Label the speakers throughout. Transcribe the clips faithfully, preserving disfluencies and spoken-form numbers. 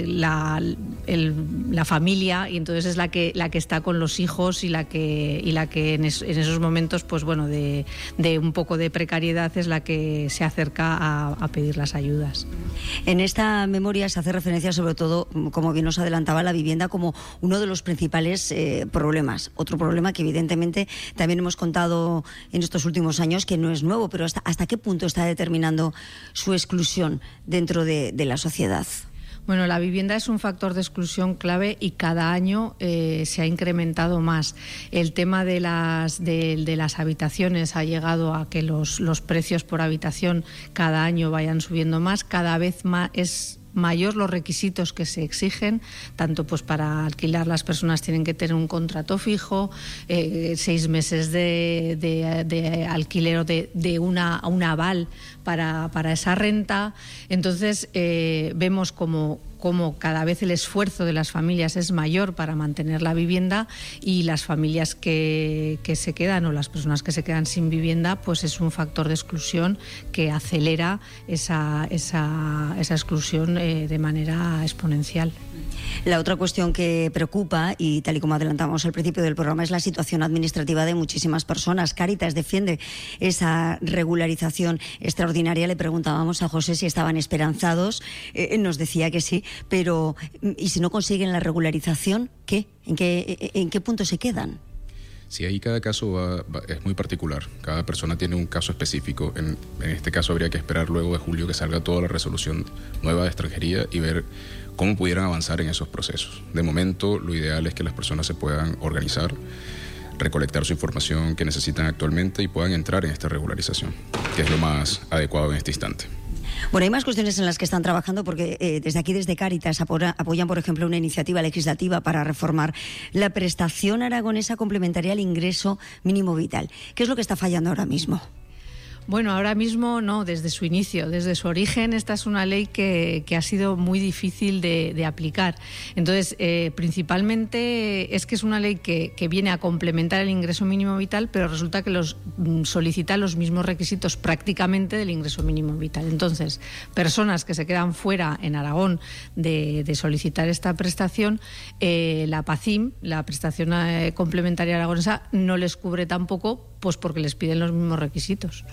Speaker 1: eh, la, el, la familia, y entonces es la que, la que está con los hijos y la que, y la que en, es, en esos momentos, pues bueno, de, de un poco de precariedad es la que se acerca a, a pedir las ayudas.
Speaker 2: En esta memoria se hace referencia sobre todo, como bien nos adelantaba, a la vivienda como uno de los principales eh, problemas. Otro problema que evidentemente también hemos contado en estos últimos años que no es nuevo, pero hasta, hasta qué punto está determinando su exclusión dentro de, de la sociedad.
Speaker 1: Bueno, la vivienda es un factor de exclusión clave y cada año eh, se ha incrementado más. El tema de las, de, de las habitaciones ha llegado a que los, los precios por habitación cada año vayan subiendo más. Cada vez más es mayor los requisitos que se exigen, tanto pues para alquilar las personas tienen que tener un contrato fijo, eh, seis meses de, de, de alquiler o de, de una, un aval para, para esa renta. Entonces eh, vemos como como cada vez el esfuerzo de las familias es mayor para mantener la vivienda, y las familias que, que se quedan o las personas que se quedan sin vivienda, pues es un factor de exclusión que acelera esa, esa, esa exclusión eh, de manera exponencial.
Speaker 2: La otra cuestión que preocupa, y tal y como adelantamos al principio del programa, es la situación administrativa de muchísimas personas. Cáritas defiende esa regularización extraordinaria. Le preguntábamos a José si estaban esperanzados, eh, nos decía que sí, pero ¿y si no consiguen la regularización, qué? ¿En qué, en qué punto se quedan?
Speaker 3: Sí, ahí cada caso va, va, es muy particular. Cada persona tiene un caso específico. En, en este caso habría que esperar luego de julio que salga toda la resolución nueva de extranjería y ver cómo pudieran avanzar en esos procesos. De momento, lo ideal es que las personas se puedan organizar, recolectar su información que necesitan actualmente y puedan entrar en esta regularización, que es lo más adecuado en este instante.
Speaker 2: Bueno, hay más cuestiones en las que están trabajando porque eh, desde aquí, desde Cáritas, apoya, apoyan, por ejemplo, una iniciativa legislativa para reformar la prestación aragonesa complementaria al ingreso mínimo vital. ¿Qué es lo que está fallando ahora mismo?
Speaker 1: Bueno, ahora mismo no, desde su inicio, desde su origen, esta es una ley que, que ha sido muy difícil de, de aplicar. Entonces, eh, principalmente es que es una ley que, que viene a complementar el ingreso mínimo vital, pero resulta que los solicita los mismos requisitos prácticamente del ingreso mínimo vital. Entonces, personas que se quedan fuera en Aragón de, de solicitar esta prestación, eh, la PACIM, la prestación eh, complementaria aragonesa, no les cubre tampoco, pues porque les piden los mismos requisitos.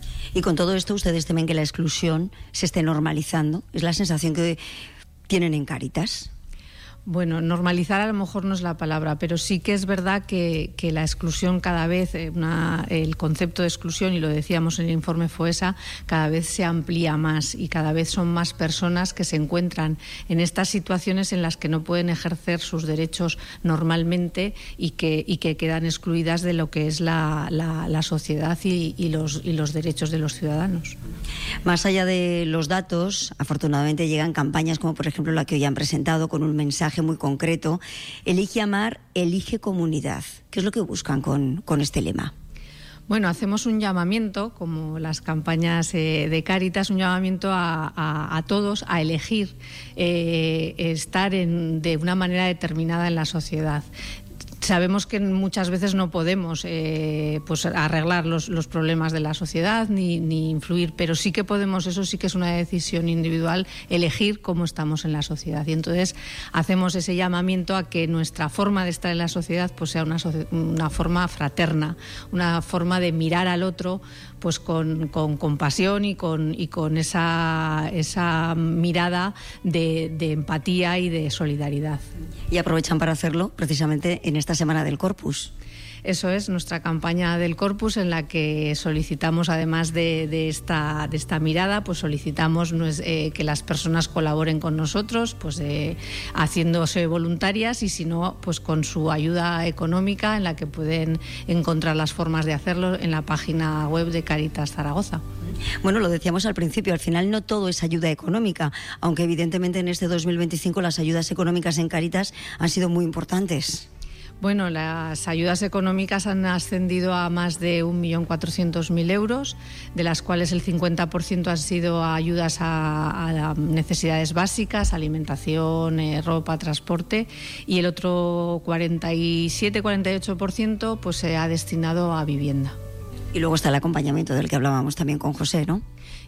Speaker 2: Y con todo esto, ¿ustedes temen que la exclusión se esté normalizando? ¿Es la sensación que tienen en Cáritas?
Speaker 1: Bueno, normalizar a lo mejor no es la palabra, pero sí que es verdad que, que la exclusión cada vez, una, el concepto de exclusión, y lo decíamos en el informe FOESA, cada vez se amplía más y cada vez son más personas que se encuentran en estas situaciones en las que no pueden ejercer sus derechos normalmente y que, y que quedan excluidas de lo que es la, la, la sociedad y, y, los, y los derechos de los ciudadanos.
Speaker 2: Más allá de los datos, afortunadamente llegan campañas como por ejemplo la que hoy han presentado con un mensaje muy concreto: elige amar, elige comunidad. ¿Qué es lo que buscan con, con este lema?
Speaker 1: Bueno, hacemos un llamamiento, como las campañas eh, de Cáritas, un llamamiento a, a, a todos a elegir eh, estar en, de una manera determinada en la sociedad. Sabemos que muchas veces no podemos eh, pues arreglar los, los problemas de la sociedad ni, ni influir, pero sí que podemos, eso sí que es una decisión individual, elegir cómo estamos en la sociedad. Y entonces hacemos ese llamamiento a que nuestra forma de estar en la sociedad pues sea una, una forma fraterna, una forma de mirar al otro pues con, con compasión y con, y con esa, esa mirada de, de empatía y de solidaridad.
Speaker 2: Y aprovechan para hacerlo precisamente en esta Semana del Corpus.
Speaker 1: Eso es nuestra campaña del Corpus, en la que solicitamos, además de, de, esta, de esta mirada, pues solicitamos eh, que las personas colaboren con nosotros, pues eh, haciéndose voluntarias, y si no, pues con su ayuda económica, en la que pueden encontrar las formas de hacerlo en la página web de Cáritas Zaragoza.
Speaker 2: Bueno, lo decíamos al principio, al final no todo es ayuda económica, aunque evidentemente en este dos mil veinticinco las ayudas económicas en Cáritas han sido muy importantes.
Speaker 1: Bueno, las ayudas económicas han ascendido a más de un millón cuatrocientos mil euros, de las cuales el cincuenta por ciento han sido ayudas a, a necesidades básicas, alimentación, eh, ropa, transporte, y el otro cuarenta y siete a cuarenta y ocho por ciento pues se ha destinado a vivienda.
Speaker 2: Y luego está el acompañamiento del que hablábamos también con José, ¿no?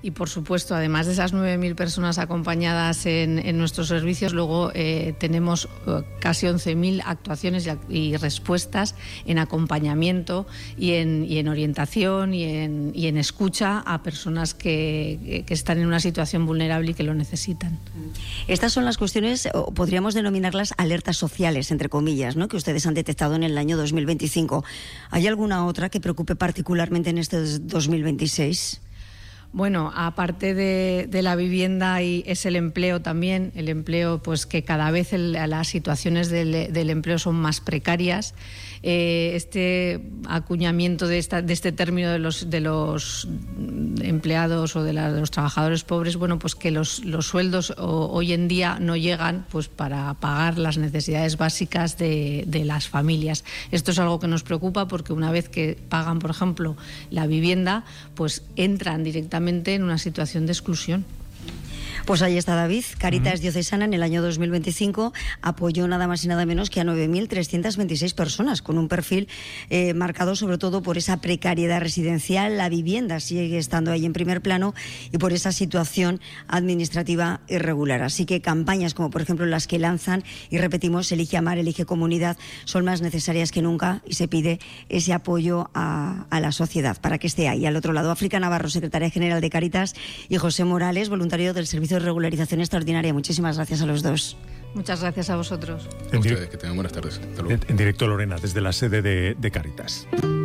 Speaker 1: y por supuesto, además de esas nueve mil personas acompañadas en, en nuestros servicios, luego eh, tenemos eh, casi once mil actuaciones y, y respuestas en acompañamiento y en, y en orientación y en, y en escucha a personas que, que están en una situación vulnerable y que lo necesitan.
Speaker 2: Estas son las cuestiones, o podríamos denominarlas alertas sociales, entre comillas, ¿no?, que ustedes han detectado en el año dos mil veinticinco. ¿Hay alguna otra que preocupe particularmente en este dos mil veintiséis?
Speaker 1: Bueno, aparte de, de la vivienda, y es el empleo también, el empleo, pues que cada vez el, las situaciones del, del empleo son más precarias. Eh, este acuñamiento de, esta, de este término de los, de los empleados o de, la, de los trabajadores pobres, bueno, pues que los, los sueldos o, hoy en día no llegan pues para pagar las necesidades básicas de, de las familias. Esto es algo que nos preocupa porque una vez que pagan, por ejemplo, la vivienda, pues entran directamente en una situación de exclusión.
Speaker 2: Pues ahí está David. Cáritas uh-huh. Diocesana en el año dos mil veinticinco apoyó nada más y nada menos que a nueve mil trescientas veintiséis personas, con un perfil eh, marcado sobre todo por esa precariedad residencial. La vivienda sigue estando ahí en primer plano y por esa situación administrativa irregular. Así que campañas como por ejemplo las que lanzan, y repetimos, Elige Amar, Elige Comunidad, son más necesarias que nunca, y se pide ese apoyo a, a la sociedad para que esté ahí. Al otro lado, África Navarro, secretaria general de Cáritas, y José Morales, voluntario del Servicio de Regularización Extraordinaria. Muchísimas gracias a los dos.
Speaker 1: Muchas gracias a vosotros.
Speaker 3: A ustedes, que tengan buenas tardes. Hasta luego.
Speaker 4: En directo, Lorena, desde la sede de, de Cáritas.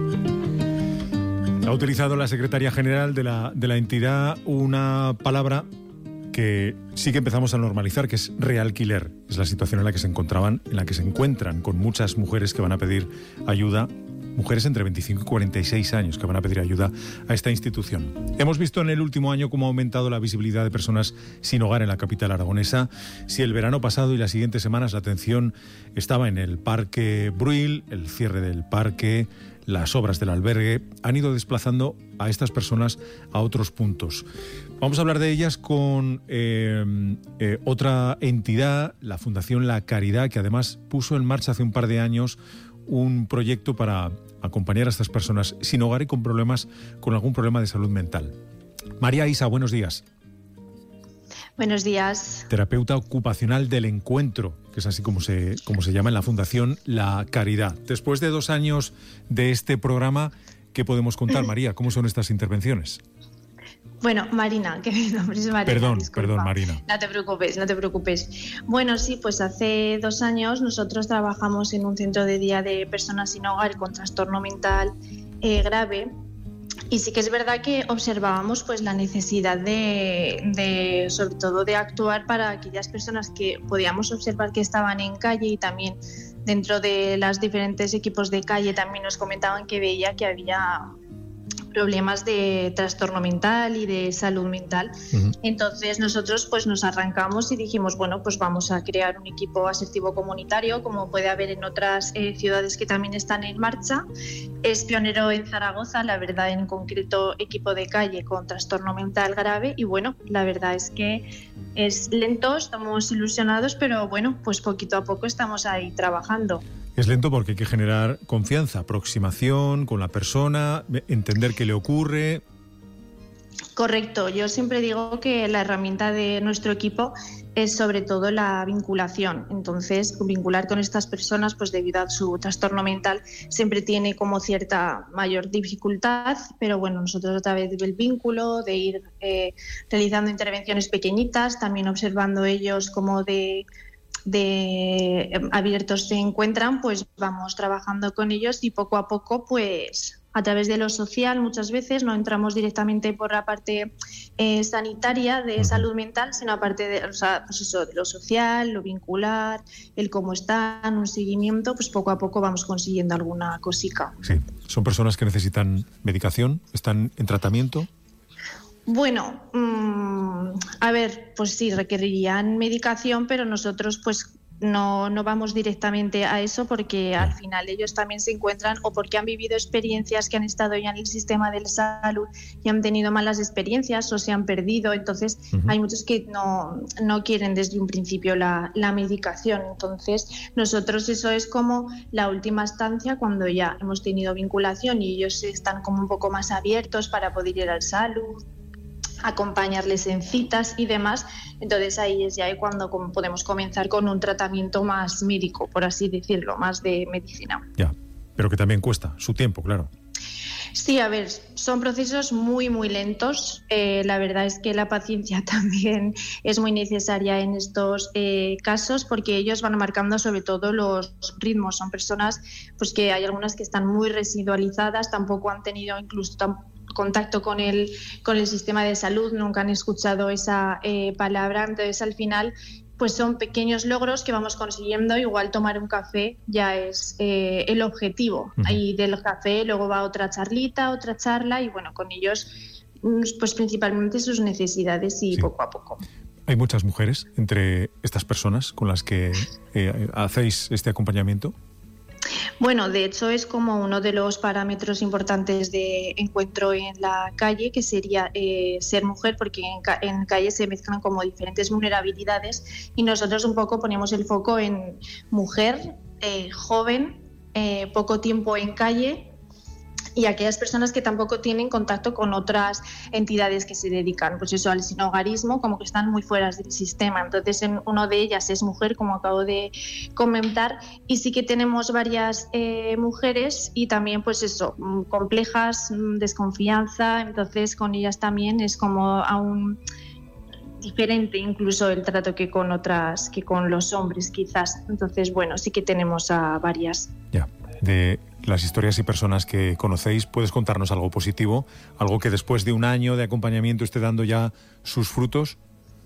Speaker 4: Ha utilizado la secretaria general de la, de la entidad una palabra que sí que empezamos a normalizar, que es realquiler. Es la situación en la que se encontraban, en la que se encuentran, con muchas mujeres que van a pedir ayuda, mujeres entre veinticinco y cuarenta y seis años que van a pedir ayuda a esta institución. Hemos visto en el último año cómo ha aumentado la visibilidad de personas sin hogar en la capital aragonesa. Si el verano pasado y las siguientes semanas la atención estaba en el Parque Bruil, el cierre del parque, las obras del albergue, han ido desplazando a estas personas a otros puntos. Vamos a hablar de ellas con eh, eh, otra entidad, la Fundación La Caridad, que además puso en marcha hace un par de años un proyecto para acompañar a estas personas sin hogar y con problemas, con algún problema de salud mental. María Isa, buenos días.
Speaker 5: Buenos días.
Speaker 4: Terapeuta ocupacional del encuentro, que es así como se, como se llama en la Fundación La Caridad. Después de dos años de este programa, ¿qué podemos contar, María? ¿Cómo son estas intervenciones?
Speaker 5: Bueno, Marina, que mi nombre es Marina.
Speaker 4: Perdón,
Speaker 5: disculpa.
Speaker 4: perdón, Marina.
Speaker 5: No te preocupes, no te preocupes. Bueno, sí, pues hace dos años nosotros trabajamos en un centro de día de personas sin hogar con trastorno mental eh, grave. Y sí que es verdad que observábamos pues la necesidad de, de, sobre todo, de actuar para aquellas personas que podíamos observar que estaban en calle, y también dentro de los diferentes equipos de calle también nos comentaban que veía que había problemas de trastorno mental y de salud mental. Uh-huh. Entonces nosotros pues nos arrancamos y dijimos, bueno, pues vamos a crear un equipo asertivo comunitario, como puede haber en otras eh, ciudades que también están en marcha. Es pionero en Zaragoza, la verdad, en concreto equipo de calle con trastorno mental grave, y bueno, la verdad es que es lento, estamos ilusionados, pero bueno, pues poquito a poco estamos ahí trabajando.
Speaker 4: Es lento porque hay que generar confianza, aproximación con la persona, entender qué le ocurre.
Speaker 5: Correcto, yo siempre digo que la herramienta de nuestro equipo es sobre todo la vinculación. Entonces, vincular con estas personas, pues debido a su trastorno mental, siempre tiene como cierta mayor dificultad, pero bueno, nosotros a través del vínculo, de ir eh, realizando intervenciones pequeñitas, también observando ellos cómo de... de abiertos se encuentran, pues vamos trabajando con ellos, y poco a poco pues a través de lo social muchas veces no entramos directamente por la parte eh, sanitaria de salud mental, sino aparte de, o sea, pues eso, de lo social, lo vincular, el cómo están, un seguimiento, pues poco a poco vamos consiguiendo alguna cosica.
Speaker 4: Sí, son personas que necesitan medicación, están en tratamiento.
Speaker 5: Bueno, mmm, a ver, pues sí, requerirían medicación, pero nosotros pues no, no vamos directamente a eso, porque al final ellos también se encuentran, o porque han vivido experiencias que han estado ya en el sistema de salud y han tenido malas experiencias o se han perdido. Entonces uh-huh. hay muchos que no, no quieren desde un principio la, la medicación. Entonces nosotros eso es como la última instancia, cuando ya hemos tenido vinculación y ellos están como un poco más abiertos para poder ir al salud acompañarles en citas y demás. Entonces ahí es ya cuando podemos comenzar con un tratamiento más médico, por así decirlo, más de medicina.
Speaker 4: Ya, pero que también cuesta su tiempo, claro.
Speaker 5: Sí, a ver, son procesos muy, muy lentos. Eh, la verdad es que la paciencia también es muy necesaria en estos eh, casos, porque ellos van marcando sobre todo los ritmos. Son personas pues que hay algunas que están muy residualizadas, tampoco han tenido incluso tam- contacto con el, con el sistema de salud, nunca han escuchado esa eh, palabra. Entonces, al final, pues son pequeños logros que vamos consiguiendo. Igual tomar un café ya es eh, el objetivo. Uh-huh. Ahí del café luego va otra charlita, otra charla, y bueno, con ellos pues principalmente sus necesidades y sí. Poco a poco.
Speaker 4: ¿Hay muchas mujeres entre estas personas con las que eh, hacéis este acompañamiento?
Speaker 5: Bueno, de hecho es como uno de los parámetros importantes de encuentro en la calle, que sería eh, ser mujer, porque en, ca- en calle se mezclan como diferentes vulnerabilidades, y nosotros un poco ponemos el foco en mujer, eh, joven, eh, poco tiempo en calle, y aquellas personas que tampoco tienen contacto con otras entidades que se dedican, pues eso, al sinhogarismo, como que están muy fuera del sistema. Entonces, en uno de ellas es mujer, como acabo de comentar, y sí que tenemos varias eh, mujeres y también, pues eso, complejas, desconfianza. Entonces, con ellas también es como aún diferente incluso el trato que con otras, que con los hombres, quizás. Entonces, bueno, sí que tenemos a varias.
Speaker 4: Ya, de las historias y personas que conocéis, ¿puedes contarnos algo positivo? ¿Algo que después de un año de acompañamiento esté dando ya sus frutos?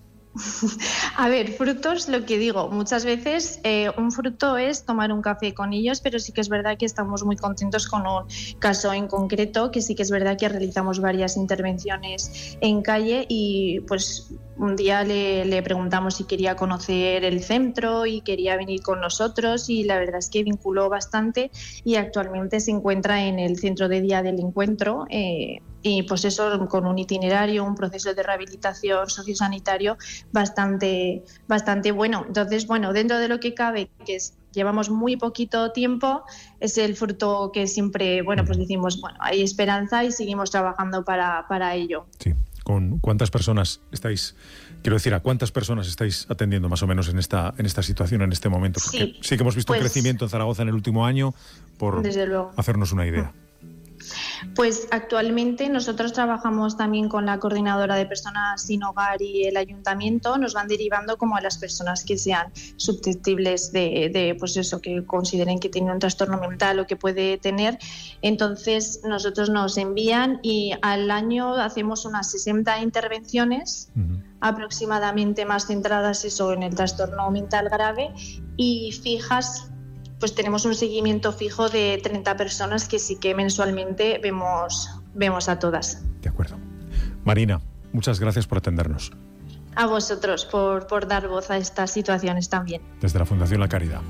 Speaker 5: A ver, frutos, lo que digo, muchas veces eh, un fruto es tomar un café con ellos, pero sí que es verdad que estamos muy contentos con un caso en concreto, que sí que es verdad que realizamos varias intervenciones en calle, y pues un día le, le preguntamos si quería conocer el centro y quería venir con nosotros, y la verdad es que vinculó bastante, y actualmente se encuentra en el centro de día del encuentro, eh, y pues eso, con un itinerario, un proceso de rehabilitación sociosanitario bastante, bastante bueno. Entonces, bueno, dentro de lo que cabe, que es, llevamos muy poquito tiempo, es el fruto que siempre, bueno, pues decimos, bueno, hay esperanza y seguimos trabajando para, para ello.
Speaker 4: Sí. ¿Con cuántas personas estáis, quiero decir, a cuántas personas estáis atendiendo más o menos en esta, en esta situación, en este momento? Porque sí, sí que hemos visto pues, un crecimiento en Zaragoza en el último año, por desde luego. Hacernos una idea.
Speaker 5: Pues actualmente nosotros trabajamos también con la coordinadora de personas sin hogar y el ayuntamiento. Nos van derivando como a las personas que sean susceptibles de, de pues eso, que consideren que tienen un trastorno mental o que puede tener. Entonces nosotros nos envían y al año hacemos unas sesenta intervenciones, uh-huh. aproximadamente, más centradas eso en el trastorno mental grave, y fijas. Pues tenemos un seguimiento fijo de treinta personas que sí que mensualmente vemos, vemos a todas.
Speaker 4: De acuerdo. Marina, muchas gracias por atendernos.
Speaker 5: A vosotros por, por dar voz a estas situaciones también.
Speaker 4: Desde la Fundación La Caridad.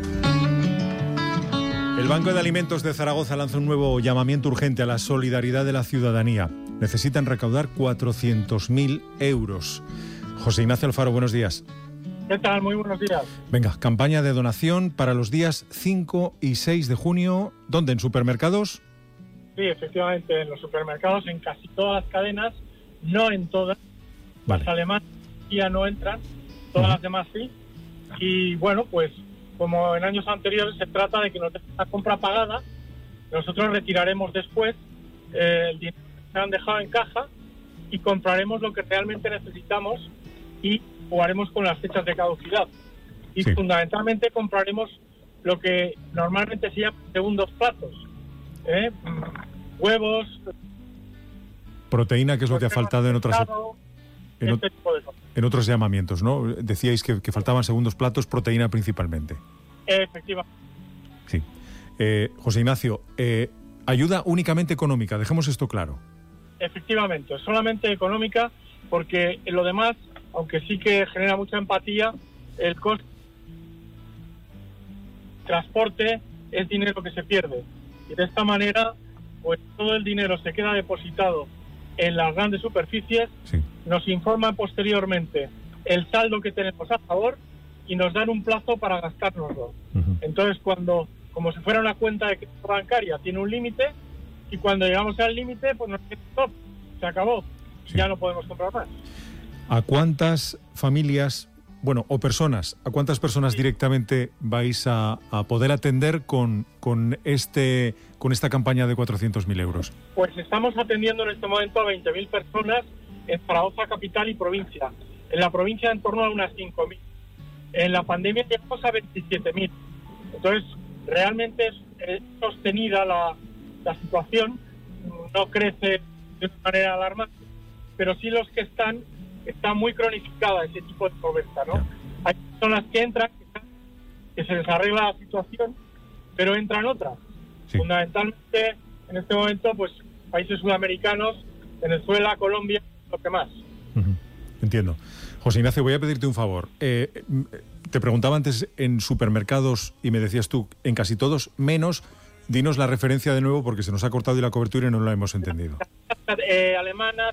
Speaker 4: El Banco de Alimentos de Zaragoza lanza un nuevo llamamiento urgente a la solidaridad de la ciudadanía. Necesitan recaudar cuatrocientos mil euros. José Ignacio Alfaro, buenos días.
Speaker 6: ¿Qué tal? Muy buenos días.
Speaker 4: Venga, campaña de donación para los días cinco y seis de junio. ¿Dónde? ¿En supermercados?
Speaker 6: Sí, efectivamente, en los supermercados, en casi todas las cadenas, no en todas. Vale. Las alemanas ya no entran, todas uh-huh. las demás sí. Y bueno, pues como en años anteriores se trata de que nos dejen la compra pagada, nosotros retiraremos después eh, el dinero que se han dejado en caja y compraremos lo que realmente necesitamos y jugaremos con las fechas de caducidad. Y sí. fundamentalmente compraremos lo que normalmente se llama segundos platos. ¿eh? Huevos.
Speaker 4: Proteína, que es lo que ha faltado en otras en, este tipo de cosas. En otros llamamientos, ¿no? Decíais que, que faltaban segundos platos, proteína principalmente.
Speaker 6: Efectivamente.
Speaker 4: Sí. Eh, José Ignacio, eh, ayuda únicamente económica, dejemos esto claro.
Speaker 6: Efectivamente, solamente económica, porque en lo demás, aunque sí que genera mucha empatía, el coste de transporte es dinero que se pierde. Y de esta manera, pues todo el dinero se queda depositado en las grandes superficies, sí. nos informan posteriormente el saldo que tenemos a favor y nos dan un plazo para gastárnoslo. Uh-huh. Entonces, cuando, como si fuera una cuenta de crédito bancaria, tiene un límite, y cuando llegamos al límite, pues nos dice stop, se acabó. sí. Ya no podemos comprar más.
Speaker 4: ¿A cuántas familias, bueno, o personas, a cuántas personas sí. directamente vais a, a poder atender con, con, este, con esta campaña de cuatrocientos mil euros?
Speaker 6: Pues estamos atendiendo en este momento a veinte mil personas en Zaragoza capital y provincia. En la provincia en torno a unas cinco mil. En la pandemia llegamos a veintisiete mil. Entonces, realmente es, es sostenida la, la situación, no crece de una manera alarmante, pero sí los que están, está muy cronificada ese tipo de pobreza, ¿no? Hay personas que entran, que se les arregla la situación, pero entran otras. Sí. Fundamentalmente, en este momento, pues países sudamericanos, Venezuela, Colombia, lo que más.
Speaker 4: Uh-huh. Entiendo. José Ignacio, voy a pedirte un favor. Eh, te preguntaba antes en supermercados y me decías tú, en casi todos, menos. Dinos la referencia de nuevo porque se nos ha cortado y la cobertura y no la hemos entendido.
Speaker 6: Eh, alemana,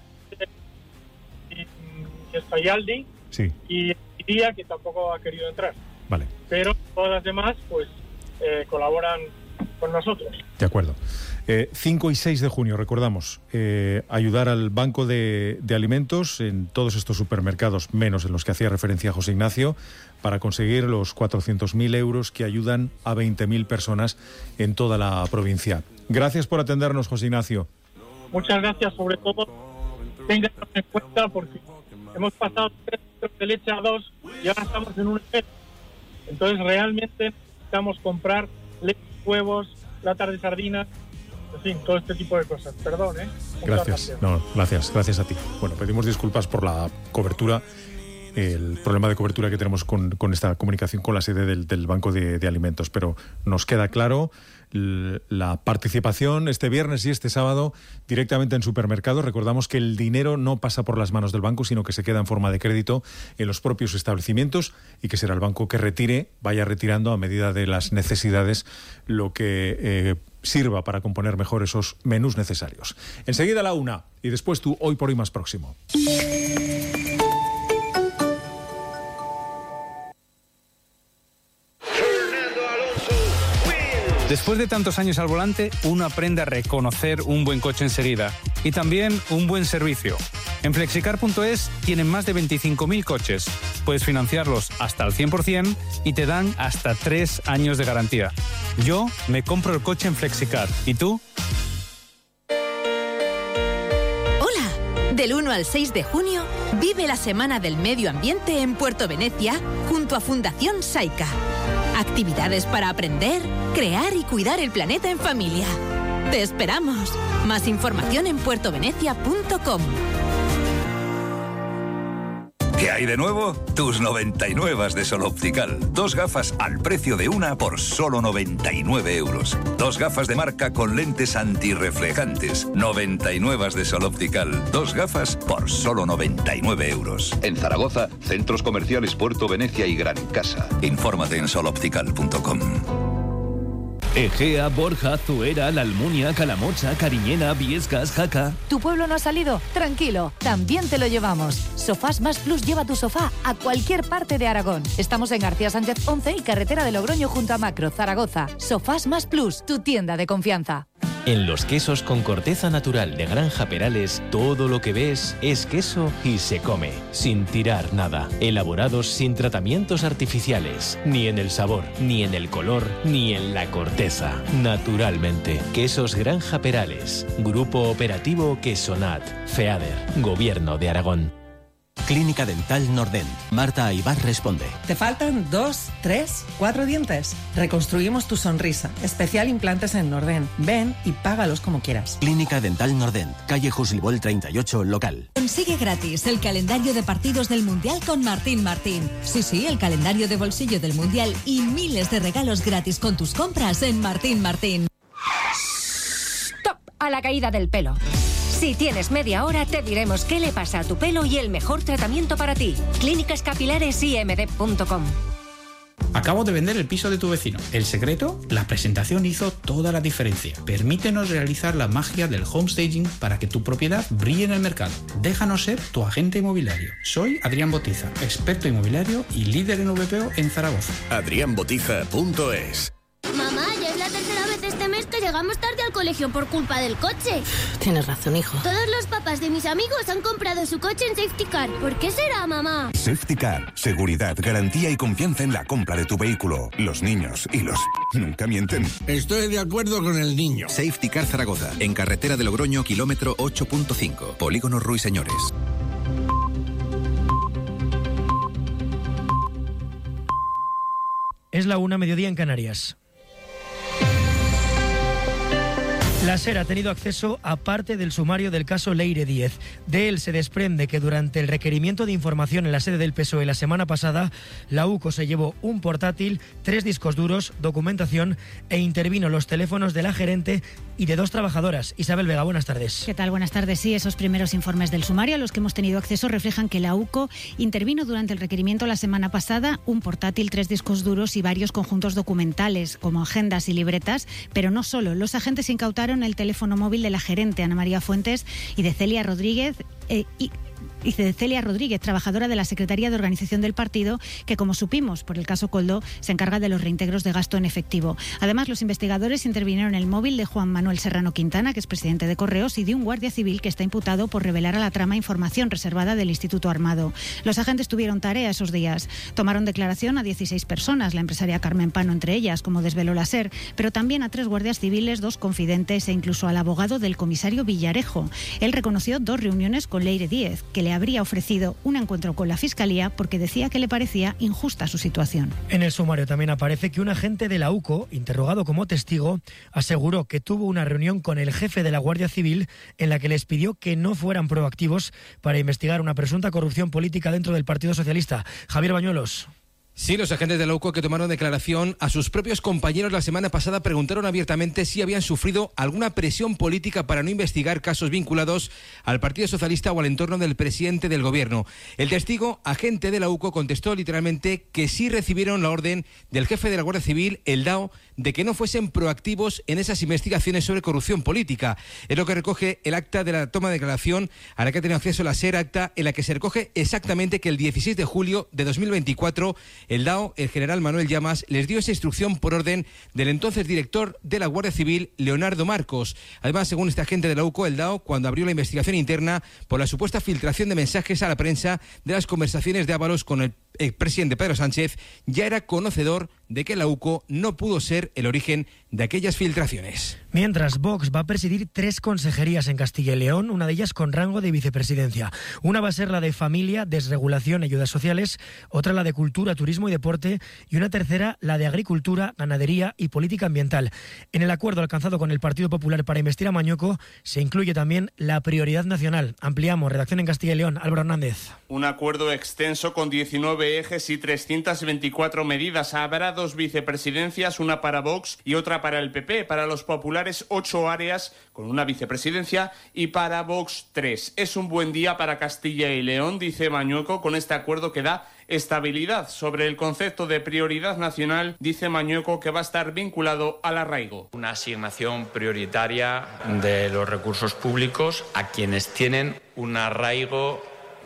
Speaker 6: eh, y Aldi,
Speaker 4: sí.
Speaker 6: y Día, que tampoco ha querido entrar.
Speaker 4: Vale.
Speaker 6: Pero todas las demás, pues, eh, colaboran con nosotros.
Speaker 4: De acuerdo. Eh, cinco y seis de junio, recordamos, eh, ayudar al Banco de, de Alimentos en todos estos supermercados, menos en los que hacía referencia José Ignacio, para conseguir los cuatrocientos mil euros que ayudan a veinte mil personas en toda la provincia. Gracias por atendernos, José Ignacio.
Speaker 6: Muchas gracias, sobre todo, tengan en cuenta porque hemos pasado tres litros de leche a dos y ahora estamos en un efecto. Entonces, realmente necesitamos comprar leche, huevos, latas de sardinas, en fin, todo este tipo de cosas. Perdón, ¿eh?
Speaker 4: Muchas gracias. No, gracias, gracias a ti. Bueno, pedimos disculpas por la cobertura, el problema de cobertura que tenemos con, con esta comunicación con la sede del, del Banco de, de Alimentos, pero nos queda claro la participación este viernes y este sábado directamente en supermercados. Recordamos que el dinero no pasa por las manos del banco, sino que se queda en forma de crédito en los propios establecimientos y que será el banco que retire, vaya retirando a medida de las necesidades lo que eh, sirva para componer mejor esos menús necesarios. Enseguida la una y después tú, Hoy por Hoy más próximo.
Speaker 7: Después de tantos años al volante, uno aprende a reconocer un buen coche enseguida y también un buen servicio. En flexicar punto es tienen más de veinticinco mil coches. Puedes financiarlos hasta el cien por ciento y te dan hasta tres años de garantía. Yo me compro el coche en Flexicar. ¿Y tú?
Speaker 8: Hola. Del uno al seis de junio, vive la Semana del Medio Ambiente en Puerto Venecia junto a Fundación Saika. Actividades para aprender, crear y cuidar el planeta en familia. ¡Te esperamos! Más información en puerto venecia punto com.
Speaker 9: ¿Qué hay de nuevo? Tus noventa y nueve de Sol Optical. Dos gafas al precio de una por solo noventa y nueve euros. Dos gafas de marca con lentes antirreflejantes. noventa y nueve de Sol Optical. Dos gafas por solo noventa y nueve euros.
Speaker 10: En Zaragoza, centros comerciales Puerto Venecia y Gran Casa.
Speaker 9: Infórmate en sol optical punto com.
Speaker 11: Egea, Borja, Zuera, La Almunia, Calamocha, Cariñena, Viescas, Jaca.
Speaker 12: ¿Tu pueblo no ha salido? Tranquilo, también te lo llevamos. Sofás Más Plus lleva tu sofá a cualquier parte de Aragón. Estamos en García Sánchez once y carretera de Logroño junto a Macro, Zaragoza. Sofás Más Plus, tu tienda de confianza.
Speaker 11: En los quesos con corteza natural de Granja Perales, todo lo que ves es queso y se come, sin tirar nada. Elaborados sin tratamientos artificiales, ni en el sabor, ni en el color, ni en la corteza. Naturalmente, Quesos Granja Perales. Grupo Operativo Quesonat. FEADER. Gobierno de Aragón.
Speaker 13: Clínica Dental Nordent. Marta Aybar responde.
Speaker 14: ¿Te faltan dos, tres, cuatro dientes? Reconstruimos tu sonrisa. Especial implantes en Nordent. Ven y págalos como quieras.
Speaker 13: Clínica Dental Nordent. Calle Juslibol treinta y ocho, local.
Speaker 15: Consigue gratis el calendario de partidos del Mundial con Martín Martín. Sí, sí, el calendario de bolsillo del Mundial y miles de regalos gratis con tus compras en Martín Martín.
Speaker 16: Stop a la caída del pelo. Si tienes media hora, te diremos qué le pasa a tu pelo y el mejor tratamiento para ti. Clínicas Capilares I M D punto com.
Speaker 17: Acabo de vender el piso de tu vecino. El secreto, la presentación hizo toda la diferencia. Permítenos realizar la magia del homestaging para que tu propiedad brille en el mercado. Déjanos ser tu agente inmobiliario. Soy Adrián Botiza, experto inmobiliario y líder en V P O en Zaragoza.
Speaker 18: adrián botiza punto es.
Speaker 19: Mamá, ya es la tercera
Speaker 18: tercera vez este mes que llegamos tarde al colegio por culpa del coche.
Speaker 19: Tienes razón, hijo.
Speaker 18: Todos los papás de mis amigos han comprado su coche en Safety Car. ¿Por qué será, mamá?
Speaker 20: Safety Car. Seguridad, garantía y confianza en la compra de tu vehículo. Los niños y los... nunca mienten.
Speaker 21: Estoy de acuerdo con el niño.
Speaker 22: Safety Car Zaragoza. En carretera de Logroño, kilómetro ocho punto cinco. Polígono Ruiseñores.
Speaker 23: Es la una, mediodía en Canarias. La SER ha tenido acceso a parte del sumario del caso Leire Díez. De él se desprende que durante el requerimiento de información en la sede del P S O E la semana pasada, la UCO se llevó un portátil, tres discos duros, documentación e intervino los teléfonos de la gerente y de dos trabajadoras. Isabel Vega, buenas tardes.
Speaker 24: ¿Qué tal? Buenas tardes. Sí, esos primeros informes del sumario a los que hemos tenido acceso reflejan que la UCO intervino durante el requerimiento la semana pasada un portátil, tres discos duros y varios conjuntos documentales, como agendas y libretas, pero no solo. Los agentes incautaron el teléfono móvil de la gerente Ana María Fuentes y de Celia Rodríguez eh, y y de Celia Rodríguez, trabajadora de la Secretaría de Organización del partido, que, como supimos por el caso Coldo, se encarga de los reintegros de gasto en efectivo. Además, los investigadores intervinieron en el móvil de Juan Manuel Serrano Quintana, que es presidente de Correos, y de un guardia civil que está imputado por revelar a la trama información reservada del Instituto Armado. Los agentes tuvieron tarea esos días. Tomaron declaración a dieciséis personas, la empresaria Carmen Pano entre ellas, como desveló la SER, pero también a tres guardias civiles, dos confidentes e incluso al abogado del comisario Villarejo. Él reconoció dos reuniones con Leire Díez, que le habría ofrecido un encuentro con la Fiscalía porque decía que le parecía injusta su situación.
Speaker 23: En el sumario también aparece que un agente de la UCO, interrogado como testigo, aseguró que tuvo una reunión con el jefe de la Guardia Civil en la que les pidió que no fueran proactivos para investigar una presunta corrupción política dentro del Partido Socialista. Javier Bañuelos.
Speaker 25: Sí, los agentes de la UCO que tomaron declaración a sus propios compañeros la semana pasada preguntaron abiertamente si habían sufrido alguna presión política para no investigar casos vinculados al Partido Socialista o al entorno del presidente del gobierno. El testigo, agente de la UCO, contestó literalmente que sí recibieron la orden del jefe de la Guardia Civil, el D A O, de que no fuesen proactivos en esas investigaciones sobre corrupción política. Es lo que recoge el acta de la toma de declaración a la que ha tenido acceso la SER, acta en la que se recoge exactamente que el dieciséis de julio de dos mil veinticuatro el D A O, el general Manuel Llamas, les dio esa instrucción por orden del entonces director de la Guardia Civil, Leonardo Marcos. Además, según este agente de la UCO, el D A O, cuando abrió la investigación interna por la supuesta filtración de mensajes a la prensa de las conversaciones de Ábalos con el expresidente Pedro Sánchez, ya era conocedor de que la UCO no pudo ser el origen de aquellas filtraciones.
Speaker 23: Mientras, Vox va a presidir tres consejerías en Castilla y León, una de ellas con rango de vicepresidencia. Una va a ser la de Familia, Desregulación y Ayudas Sociales, otra la de Cultura, Turismo y Deporte y una tercera la de Agricultura, Ganadería y Política Ambiental. En el acuerdo alcanzado con el Partido Popular para investir a Mañueco se incluye también la prioridad nacional. Ampliamos, redacción en Castilla y León, Álvaro Hernández.
Speaker 26: Un acuerdo extenso con diecinueve ejes y trescientas veinticuatro medidas. Habrá dos vicepresidencias, una para Vox y otra para el P P. Para los populares, ocho áreas con una vicepresidencia y para Vox, tres. Es un buen día para Castilla y León, dice Mañueco, con este acuerdo que da estabilidad. Sobre el concepto de prioridad nacional, dice Mañueco que va a estar vinculado al arraigo.
Speaker 27: Una asignación prioritaria de los recursos públicos a quienes tienen un arraigo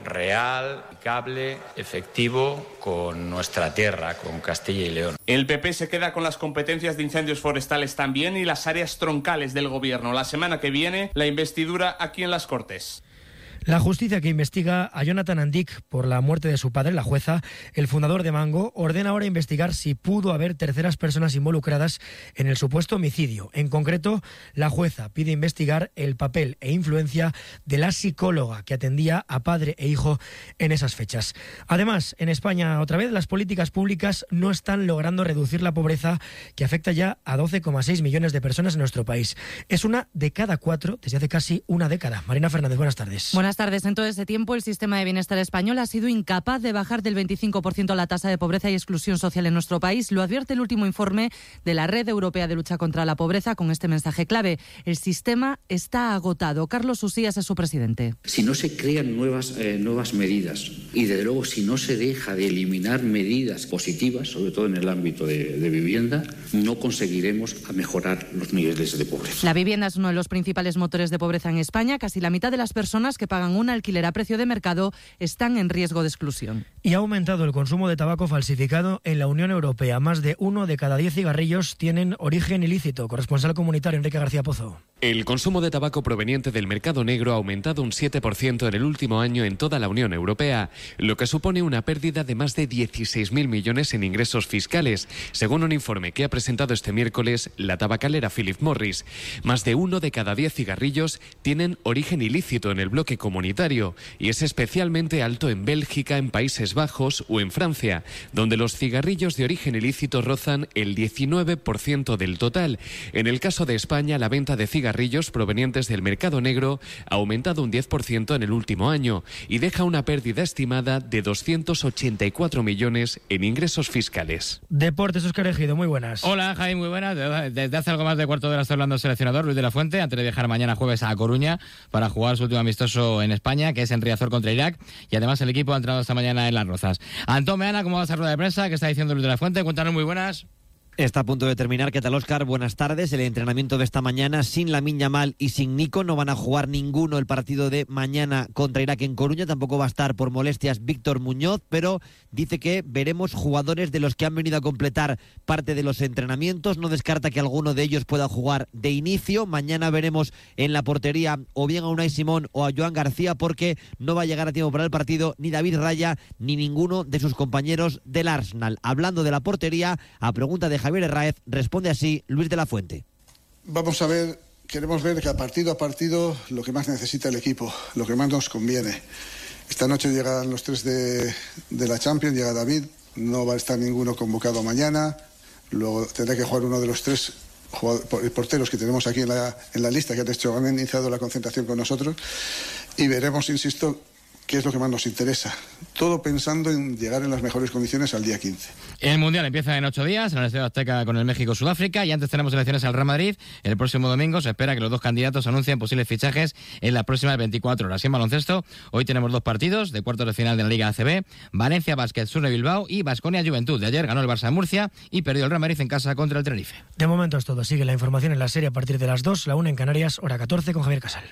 Speaker 27: real, aplicable, efectivo con nuestra tierra, con Castilla y León.
Speaker 26: El P P se queda con las competencias de incendios forestales también y las áreas troncales del gobierno. La semana que viene, la investidura aquí en las Cortes.
Speaker 23: La justicia que investiga a Jonathan Andic por la muerte de su padre, la jueza, el fundador de Mango, ordena ahora investigar si pudo haber terceras personas involucradas en el supuesto homicidio. En concreto, la jueza pide investigar el papel e influencia de la psicóloga que atendía a padre e hijo en esas fechas. Además, en España, otra vez, las políticas públicas no están logrando reducir la pobreza que afecta ya a doce coma seis millones de personas en nuestro país. Es una de cada cuatro desde hace casi una década. Marina Fernández, buenas tardes.
Speaker 28: Buenas tardes. En todo ese tiempo, el sistema de bienestar español ha sido incapaz de bajar del veinticinco por ciento la tasa de pobreza y exclusión social en nuestro país. Lo advierte el último informe de la Red Europea de Lucha contra la Pobreza con este mensaje clave. El sistema está agotado. Carlos Usías es su presidente.
Speaker 29: Si no se crean nuevas, eh, nuevas medidas y, desde luego, si no se deja de eliminar medidas positivas, sobre todo en el ámbito de, de vivienda, no conseguiremos mejorar los niveles de pobreza.
Speaker 28: La vivienda es uno de los principales motores de pobreza en España. Casi la mitad de las personas que pagan un alquiler a precio de mercado están en riesgo de exclusión.
Speaker 23: Y ha aumentado el consumo de tabaco falsificado en la Unión Europea. Más de uno de cada diez cigarrillos tienen origen ilícito. Corresponsal comunitario Enrique García Pozo.
Speaker 1: El consumo de tabaco proveniente del mercado negro ha aumentado un siete por ciento en el último año en toda la Unión Europea, lo que supone una pérdida de más de dieciséis mil millones en ingresos fiscales, según un informe que ha presentado este miércoles la tabacalera Philip Morris. Más de uno de cada diez cigarrillos tienen origen ilícito en el bloque comunitario y es especialmente alto en Bélgica, en Países Bajos o en Francia, donde los cigarrillos de origen ilícito rozan el diecinueve por ciento del total. En el caso de España, la venta de cigarrillos cigarrillos provenientes del mercado negro ha aumentado un diez por ciento en el último año y deja una pérdida estimada de doscientos ochenta y cuatro millones en ingresos fiscales.
Speaker 23: Deportes, Óscar Ejido, muy buenas.
Speaker 2: Hola, Jaime, muy buenas. Desde hace algo más de cuarto de hora está hablando el seleccionador Luis de la Fuente, antes de viajar mañana jueves a Coruña para jugar su último amistoso en España, que es en Riazor contra Irak, y además el equipo ha entrenado esta mañana en Las Rozas. Antón Meana, ¿cómo va esa rueda de prensa? ¿Qué está diciendo Luis de la Fuente? Cuéntanos, muy buenas.
Speaker 3: Está a punto de terminar. ¿Qué tal, Óscar? Buenas tardes. El entrenamiento de esta mañana sin Lamine Yamal y sin Nico. No van a jugar ninguno el partido de mañana contra Irak en Coruña. Tampoco va a estar por molestias Víctor Muñoz, pero dice que veremos jugadores de los que han venido a completar parte de los entrenamientos. No descarta que alguno de ellos pueda jugar de inicio. Mañana veremos en la portería o bien a Unai Simón o a Joan García, porque no va a llegar a tiempo para el partido ni David Raya ni ninguno de sus compañeros del Arsenal. Hablando de la portería, a pregunta de Javier Herráez, responde así Luis de la Fuente.
Speaker 4: Vamos a ver, queremos ver que a partido a partido lo que más necesita el equipo, lo que más nos conviene. Esta noche llegan los tres de, de la Champions, llega David, no va a estar ninguno convocado mañana, luego tendrá que jugar uno de los tres porteros que tenemos aquí en la, en la lista, que han, hecho, han iniciado la concentración con nosotros, y veremos, insisto, qué es lo que más nos interesa. Todo pensando en llegar en las mejores condiciones al día quince.
Speaker 2: El Mundial empieza en ocho días en el Estadio Azteca con el México-Sudáfrica, y antes tenemos elecciones al Real Madrid. El próximo domingo se espera que los dos candidatos anuncien posibles fichajes en las próximas veinticuatro horas. Y en baloncesto, hoy tenemos dos partidos de cuartos de final de la Liga A C B. Valencia Basket Sur Bilbao y Baskonia Juventud. De ayer ganó el Barça en Murcia y perdió el Real Madrid en casa contra el Tenerife.
Speaker 23: De momento es todo. Sigue la información en la serie a partir de las dos, la una en Canarias, hora catorce, con Javier Casal.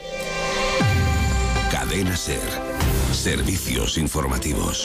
Speaker 20: Cadena SER. Servicios informativos.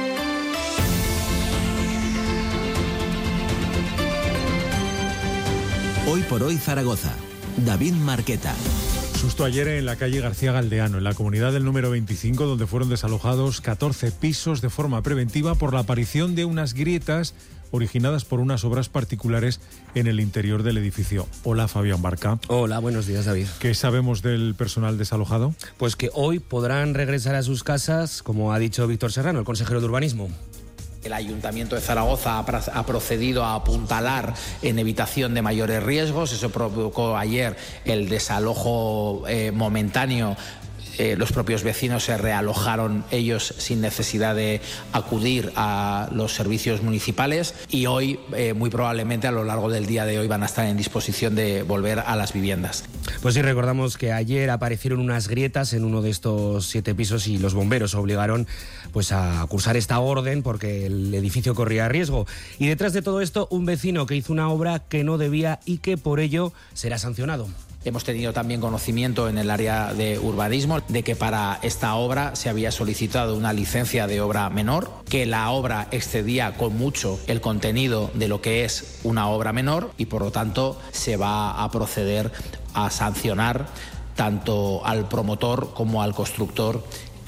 Speaker 13: Hoy por hoy Zaragoza. David Marqueta.
Speaker 5: Susto ayer en la calle García Galdeano, en la comunidad del número veinticinco, donde fueron desalojados catorce pisos de forma preventiva por la aparición de unas grietas originadas por unas obras particulares en el interior del edificio. Hola, Fabián Barca.
Speaker 6: Hola, buenos días, David.
Speaker 5: ¿Qué sabemos del personal desalojado?
Speaker 6: Pues que hoy podrán regresar a sus casas, como ha dicho Víctor Serrano, el consejero de Urbanismo.
Speaker 7: El Ayuntamiento de Zaragoza ha procedido a apuntalar en evitación de mayores riesgos. Eso provocó ayer el desalojo eh, momentáneo. Eh, los propios vecinos se realojaron ellos sin necesidad de acudir a los servicios municipales, y hoy eh, muy probablemente a lo largo del día de hoy van a estar en disposición de volver a las viviendas.
Speaker 6: Pues sí, recordamos que ayer aparecieron unas grietas en uno de estos siete pisos y los bomberos obligaron pues a cursar esta orden porque el edificio corría riesgo. Y detrás de todo esto, un vecino que hizo una obra que no debía y que por ello será sancionado.
Speaker 7: Hemos tenido también conocimiento en el área de urbanismo de que para esta obra se había solicitado una licencia de obra menor, que la obra excedía con mucho el contenido de lo que es una obra menor, y por lo tanto se va a proceder a sancionar tanto al promotor como al constructor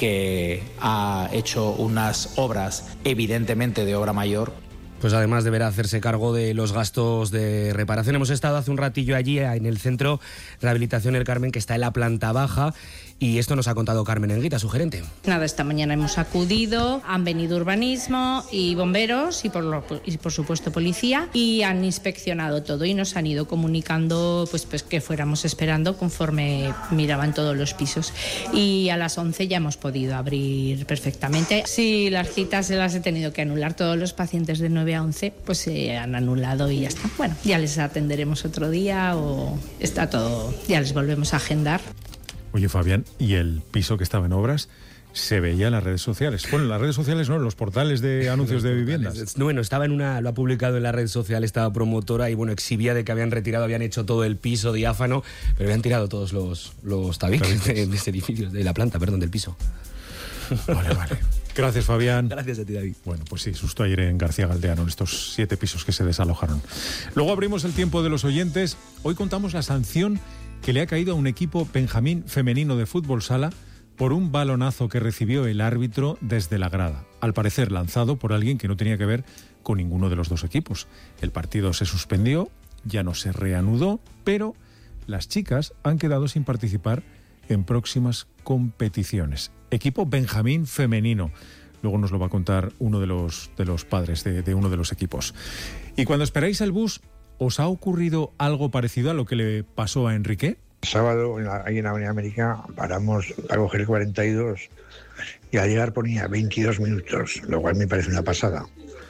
Speaker 7: que ha hecho unas obras evidentemente de obra mayor.
Speaker 6: Pues además deberá hacerse cargo de los gastos de reparación. Hemos estado hace un ratillo allí en el Centro Rehabilitación El Carmen, que está en la planta baja, y esto nos ha contado Carmen Enguita, su gerente.
Speaker 8: Nada, esta mañana hemos acudido, han venido urbanismo y bomberos y por, lo, y por supuesto policía, y han inspeccionado todo y nos han ido comunicando pues, pues que fuéramos esperando conforme miraban todos los pisos. Y a las once ya hemos podido abrir perfectamente. Si las citas se las he tenido que anular, todos los pacientes de nueve a once pues se han anulado y ya está. Bueno, ya les atenderemos otro día o está todo, ya les volvemos a agendar.
Speaker 5: Oye, Fabián, ¿y el piso que estaba en obras se veía en las redes sociales? Bueno, en las redes sociales no, en los portales de anuncios de viviendas.
Speaker 6: Bueno, estaba en una, lo ha publicado en la red social esta promotora, y bueno, exhibía de que habían retirado, habían hecho todo el piso diáfano, pero habían tirado todos los, los tabiques de, de ese edificio, de la planta, perdón, del piso.
Speaker 5: Vale, vale. Gracias, Fabián.
Speaker 25: Gracias a ti, David.
Speaker 5: Bueno, pues sí, susto ayer en García Galdeano, en estos siete pisos que se desalojaron. Luego abrimos el tiempo de los oyentes. Hoy contamos la sanción que le ha caído a un equipo Benjamín femenino de fútbol sala por un balonazo que recibió el árbitro desde la grada, al parecer lanzado por alguien que no tenía que ver con ninguno de los dos equipos. El partido se suspendió, ya no se reanudó, pero las chicas han quedado sin participar en próximas competiciones. Equipo Benjamín femenino. Luego nos lo va a contar uno de los, de los padres de, de uno de los equipos. Y cuando esperáis el bus, ¿os ha ocurrido algo parecido a lo que le pasó a Enrique?
Speaker 9: Sábado, en la, ahí en la Avenida América, paramos para coger el cuarenta y dos y al llegar ponía veintidós minutos, lo cual me parece una pasada.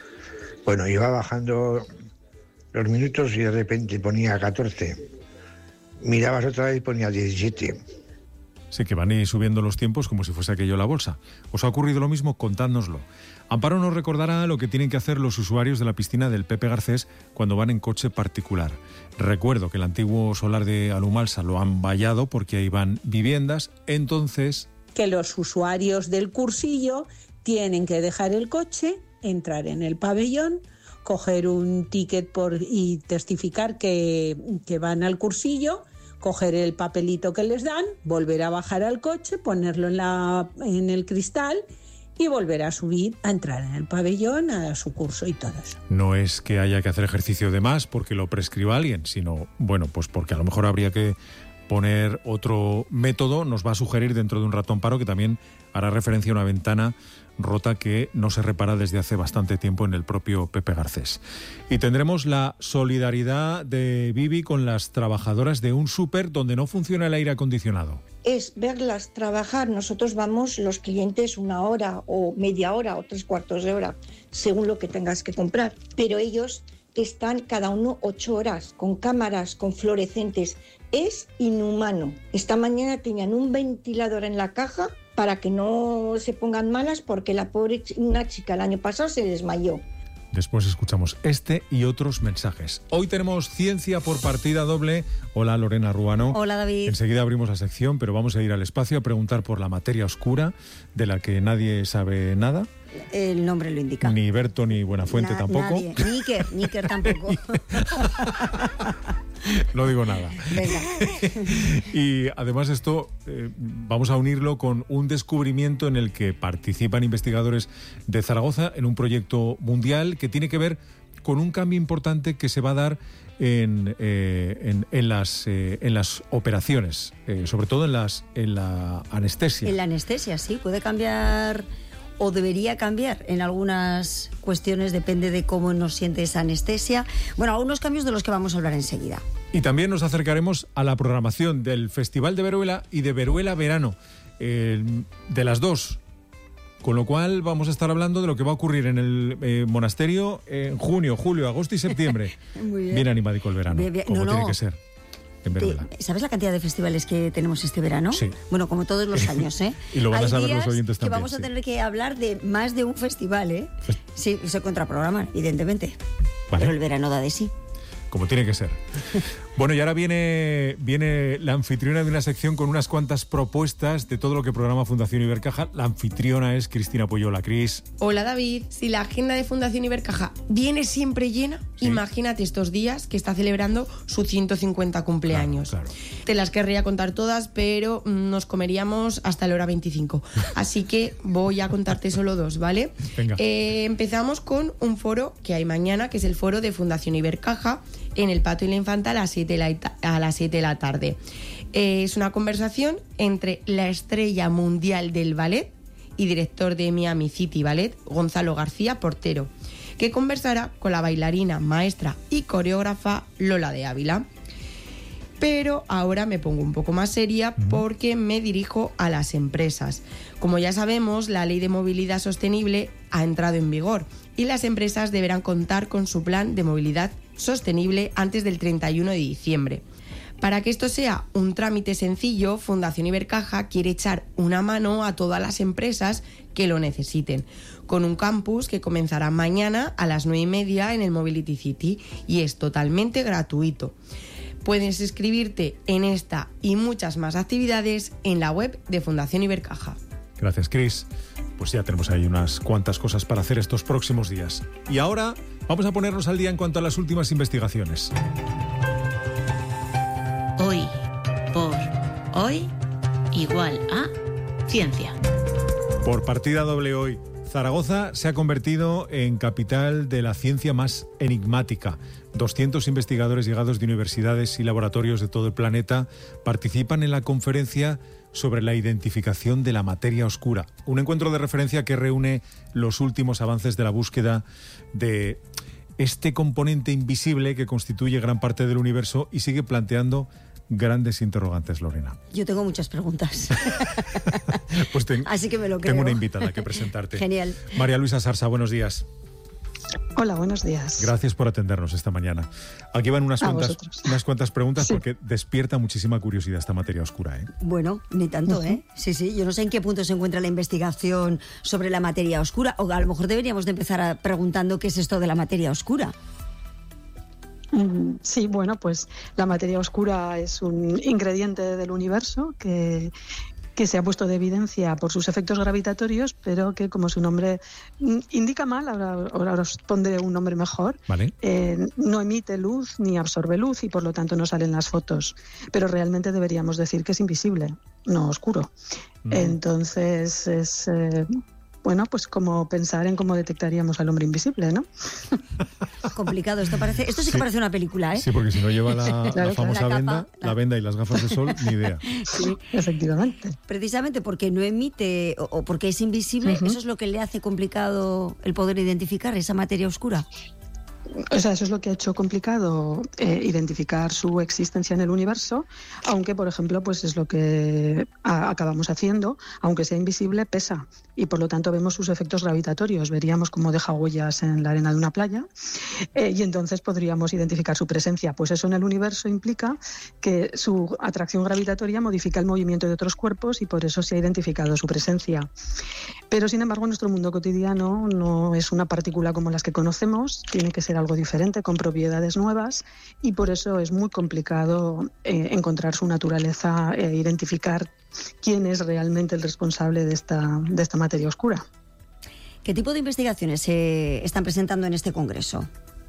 Speaker 9: Bueno, iba bajando los minutos y de repente ponía catorce. Mirabas otra vez y ponía diecisiete.
Speaker 5: Sí, que van a ir subiendo los tiempos como si fuese aquello la bolsa. ¿Os ha ocurrido lo mismo? Contádnoslo. Amparo nos recordará lo que tienen que hacer los usuarios de la piscina del Pepe Garcés cuando van en coche particular. Recuerdo que el antiguo solar de Alumalsa lo han vallado porque ahí van viviendas, entonces...
Speaker 10: Que los usuarios del cursillo tienen que dejar el coche, entrar en el pabellón, coger un ticket por y testificar que, que van al cursillo, coger el papelito que les dan, volver a bajar al coche, ponerlo en, la, en el cristal y volver a subir, a entrar en el pabellón, a su curso y todo eso.
Speaker 5: No es que haya que hacer ejercicio de más porque lo prescriba alguien, sino, bueno, pues porque a lo mejor habría que poner otro método. Nos va a sugerir dentro de un rato Amparo, que también hará referencia a una ventana rota que no se repara desde hace bastante tiempo en el propio Pepe Garcés. Y tendremos la solidaridad de Bibi con las trabajadoras de un súper donde no funciona el aire acondicionado.
Speaker 11: Es verlas trabajar. Nosotros vamos los clientes una hora o media hora o tres cuartos de hora, según lo que tengas que comprar. Pero ellos están cada uno ocho horas, con cámaras, con fluorescentes. Es inhumano. Esta mañana tenían un ventilador en la caja para que no se pongan malas, porque la pobre una chica el año pasado se desmayó.
Speaker 5: Después escuchamos este y otros mensajes. Hoy tenemos Ciencia por partida doble. Hola, Lorena Ruano.
Speaker 24: Hola, David.
Speaker 5: Enseguida abrimos la sección, pero vamos a ir al espacio a preguntar por la materia oscura de la que nadie sabe nada.
Speaker 24: El nombre lo indica.
Speaker 5: Ni Berto ni Buenafuente
Speaker 24: Na-
Speaker 5: tampoco.
Speaker 24: Nadie. Níker, Níker tampoco.
Speaker 5: No digo nada.
Speaker 24: Venga.
Speaker 5: Y además esto eh, vamos a unirlo con un descubrimiento en el que participan investigadores de Zaragoza en un proyecto mundial que tiene que ver con un cambio importante que se va a dar en, eh, en, en, las, eh, en las operaciones, eh, sobre todo en, las, en la anestesia.
Speaker 24: En la anestesia, sí, puede cambiar o debería cambiar en algunas cuestiones, depende de cómo nos siente esa anestesia. Bueno, algunos cambios de los que vamos a hablar enseguida.
Speaker 5: Y también nos acercaremos a la programación del Festival de Veruela y de Veruela Verano, eh, de las dos. Con lo cual vamos a estar hablando de lo que va a ocurrir en el eh, monasterio en junio, julio, agosto y septiembre.
Speaker 24: Muy bien.
Speaker 5: Bien animadico el verano,
Speaker 24: Bien, bien.
Speaker 5: como
Speaker 24: No, no.
Speaker 5: tiene que ser. En Veruela.
Speaker 24: ¿Sabes la cantidad de festivales que tenemos este verano?
Speaker 5: Sí.
Speaker 24: Bueno, como todos los años, ¿eh?
Speaker 5: Y lo van a
Speaker 24: Hay
Speaker 5: saber
Speaker 24: días
Speaker 5: los oyentes
Speaker 24: que
Speaker 5: también,
Speaker 24: vamos a
Speaker 5: sí.
Speaker 24: tener que hablar de más de un festival, ¿eh? Sí, se contraprograman, evidentemente.
Speaker 5: Vale.
Speaker 24: Pero el verano da de sí.
Speaker 5: Como tiene que ser. Bueno, y ahora viene, viene la anfitriona de una sección con unas cuantas propuestas de todo lo que programa Fundación Ibercaja. La anfitriona es Cristina Puyola. Cris.
Speaker 12: Hola, David. Si la agenda de Fundación Ibercaja viene siempre llena, sí. Imagínate estos días que está celebrando su ciento cincuenta cumpleaños.
Speaker 5: Claro, claro.
Speaker 12: Te las querría contar todas, pero nos comeríamos hasta la hora veinticinco. Así que voy a contarte solo dos, ¿vale?
Speaker 5: Venga.
Speaker 12: Eh, empezamos con un foro que hay mañana, que es el foro de Fundación Ibercaja, en el Patio y la Infanta a las siete de la, a las siete de la tarde. Eh, es una conversación entre la estrella mundial del ballet y director de Miami City Ballet, Gonzalo García Portero, que conversará con la bailarina, maestra y coreógrafa Lola de Ávila. Pero ahora me pongo un poco más seria porque me dirijo a las empresas. Como ya sabemos, la Ley de Movilidad Sostenible ha entrado en vigor y las empresas deberán contar con su plan de movilidad sostenible antes del treinta y uno de diciembre. Para que esto sea un trámite sencillo, Fundación Ibercaja quiere echar una mano a todas las empresas que lo necesiten, con un campus que comenzará mañana a las nueve y media en el Mobility City y es totalmente gratuito. Puedes inscribirte en esta y muchas más actividades en la web de Fundación Ibercaja.
Speaker 5: Gracias, Cris. pues ya tenemos ahí unas cuantas cosas para hacer estos próximos días. Y ahora vamos a ponernos al día en cuanto a las últimas investigaciones.
Speaker 14: Hoy por hoy igual a ciencia.
Speaker 5: Por partida doble hoy, Zaragoza se ha convertido en capital de la ciencia más enigmática. doscientos investigadores llegados de universidades y laboratorios de todo el planeta participan en la conferencia sobre la identificación de la materia oscura. Un encuentro de referencia que reúne los últimos avances de la búsqueda de este componente invisible que constituye gran parte del universo y sigue planteando grandes interrogantes, Lorena.
Speaker 15: Yo tengo muchas preguntas.
Speaker 5: Pues ten,
Speaker 15: Así que me lo creo.
Speaker 5: Tengo una invitada que presentarte.
Speaker 15: Genial.
Speaker 5: María Luisa Sarsa, buenos días.
Speaker 16: Hola, buenos días.
Speaker 5: Gracias por atendernos esta mañana. Aquí van unas, cuantas, unas cuantas preguntas sí. Porque despierta muchísima curiosidad esta materia oscura, ¿eh?
Speaker 15: Bueno, ni tanto, uh-huh. ¿eh? Sí, sí, yo no sé en qué punto se encuentra la investigación sobre la materia oscura, o a lo mejor deberíamos de empezar a, preguntando qué es esto de la materia oscura.
Speaker 16: Sí, bueno, pues la materia oscura es un ingrediente del universo que, que se ha puesto de evidencia por sus efectos gravitatorios, pero que, como su nombre indica mal, ahora, ahora os pondré un nombre mejor,
Speaker 5: ¿vale?
Speaker 16: eh, no emite luz ni absorbe luz y por lo tanto no salen las fotos. Pero realmente deberíamos decir que es invisible, no oscuro. Mm. Entonces es... Eh, Bueno, pues como pensar en cómo detectaríamos al hombre invisible, ¿no?
Speaker 15: Complicado, esto parece, esto sí que sí. parece una película, ¿eh?
Speaker 5: Sí, porque si no lleva la,
Speaker 15: claro,
Speaker 5: la famosa
Speaker 15: la
Speaker 5: venda,
Speaker 15: capa, la...
Speaker 5: la venda y las gafas de sol, ni idea.
Speaker 16: Sí, efectivamente.
Speaker 15: Precisamente porque no emite o, o porque es invisible, uh-huh. ¿eso es lo que le hace complicado el poder identificar esa materia oscura?
Speaker 16: O sea, eso es lo que ha hecho complicado eh, identificar su existencia en el universo, aunque, por ejemplo, pues es lo que a, acabamos haciendo, aunque sea invisible, pesa y por lo tanto vemos sus efectos gravitatorios, veríamos cómo deja huellas en la arena de una playa eh, y entonces podríamos identificar su presencia. Pues eso en el universo implica que su atracción gravitatoria modifica el movimiento de otros cuerpos y por eso se ha identificado su presencia. Pero, sin embargo, nuestro mundo cotidiano no es una partícula como las que conocemos, tiene que ser algo diferente, con propiedades nuevas, y por eso es muy complicado eh, encontrar su naturaleza e identificar quién es realmente el responsable de esta, de esta materia oscura.
Speaker 15: ¿Qué tipo de investigaciones se están presentando en este congreso?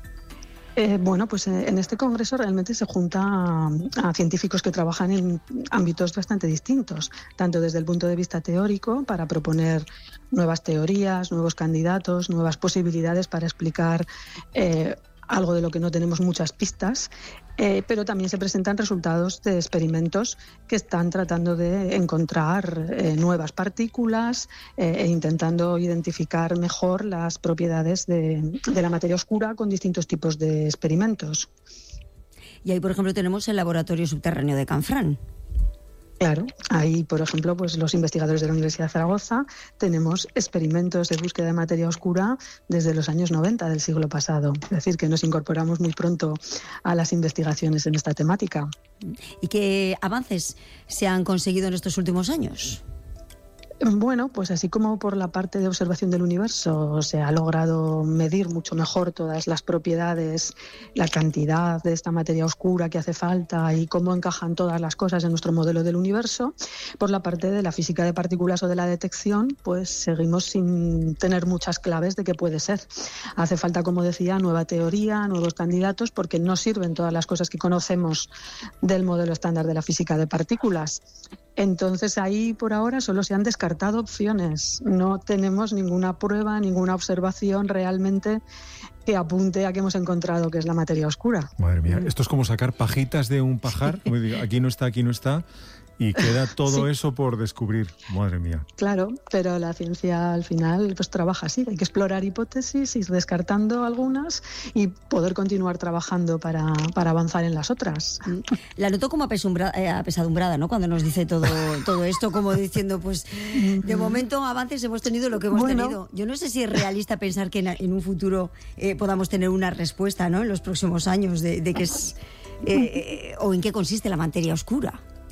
Speaker 16: Eh, bueno, pues eh, en este congreso realmente se junta a, a científicos que trabajan en ámbitos bastante distintos, tanto desde el punto de vista teórico, para proponer nuevas teorías, nuevos candidatos, nuevas posibilidades para explicar eh, algo de lo que no tenemos muchas pistas, eh, pero también se presentan resultados de experimentos que están tratando de encontrar eh, nuevas partículas eh, e intentando identificar mejor las propiedades de, de la materia oscura con distintos tipos de experimentos.
Speaker 15: Y ahí, por ejemplo, tenemos el laboratorio subterráneo de Canfrán.
Speaker 16: Claro, ahí, por ejemplo, pues los investigadores de la Universidad de Zaragoza tenemos experimentos de búsqueda de materia oscura desde los años noventa del siglo pasado. Es decir, que nos incorporamos muy pronto a las investigaciones en esta temática.
Speaker 15: ¿Y qué avances se han conseguido en estos últimos años?
Speaker 16: Bueno, pues así como por la parte de observación del universo se ha logrado medir mucho mejor todas las propiedades, la cantidad de esta materia oscura que hace falta y cómo encajan todas las cosas en nuestro modelo del universo, por la parte de la física de partículas o de la detección, pues seguimos sin tener muchas claves de qué puede ser. Hace falta, como decía, nueva teoría, nuevos candidatos, porque no sirven todas las cosas que conocemos del modelo estándar de la física de partículas. Entonces ahí por ahora solo se han descartado opciones. No tenemos ninguna prueba, ninguna observación realmente que apunte a que hemos encontrado que es la materia oscura.
Speaker 5: Madre mía, esto es como sacar pajitas de un pajar, como digo, aquí no está, aquí no está, y queda todo sí. eso por descubrir. Madre mía.
Speaker 16: Claro, pero la ciencia al final pues trabaja así, hay que explorar hipótesis, ir descartando algunas y poder continuar trabajando para, para avanzar en las otras.
Speaker 15: La noto como apesadumbrada, ¿no? Cuando nos dice todo, todo esto, como diciendo, pues de momento avances hemos tenido lo que hemos bueno. tenido. Yo no sé si es realista pensar que en, en un futuro eh, podamos tener una respuesta, ¿no? En los próximos años de, de qué es eh, o en qué consiste la materia oscura.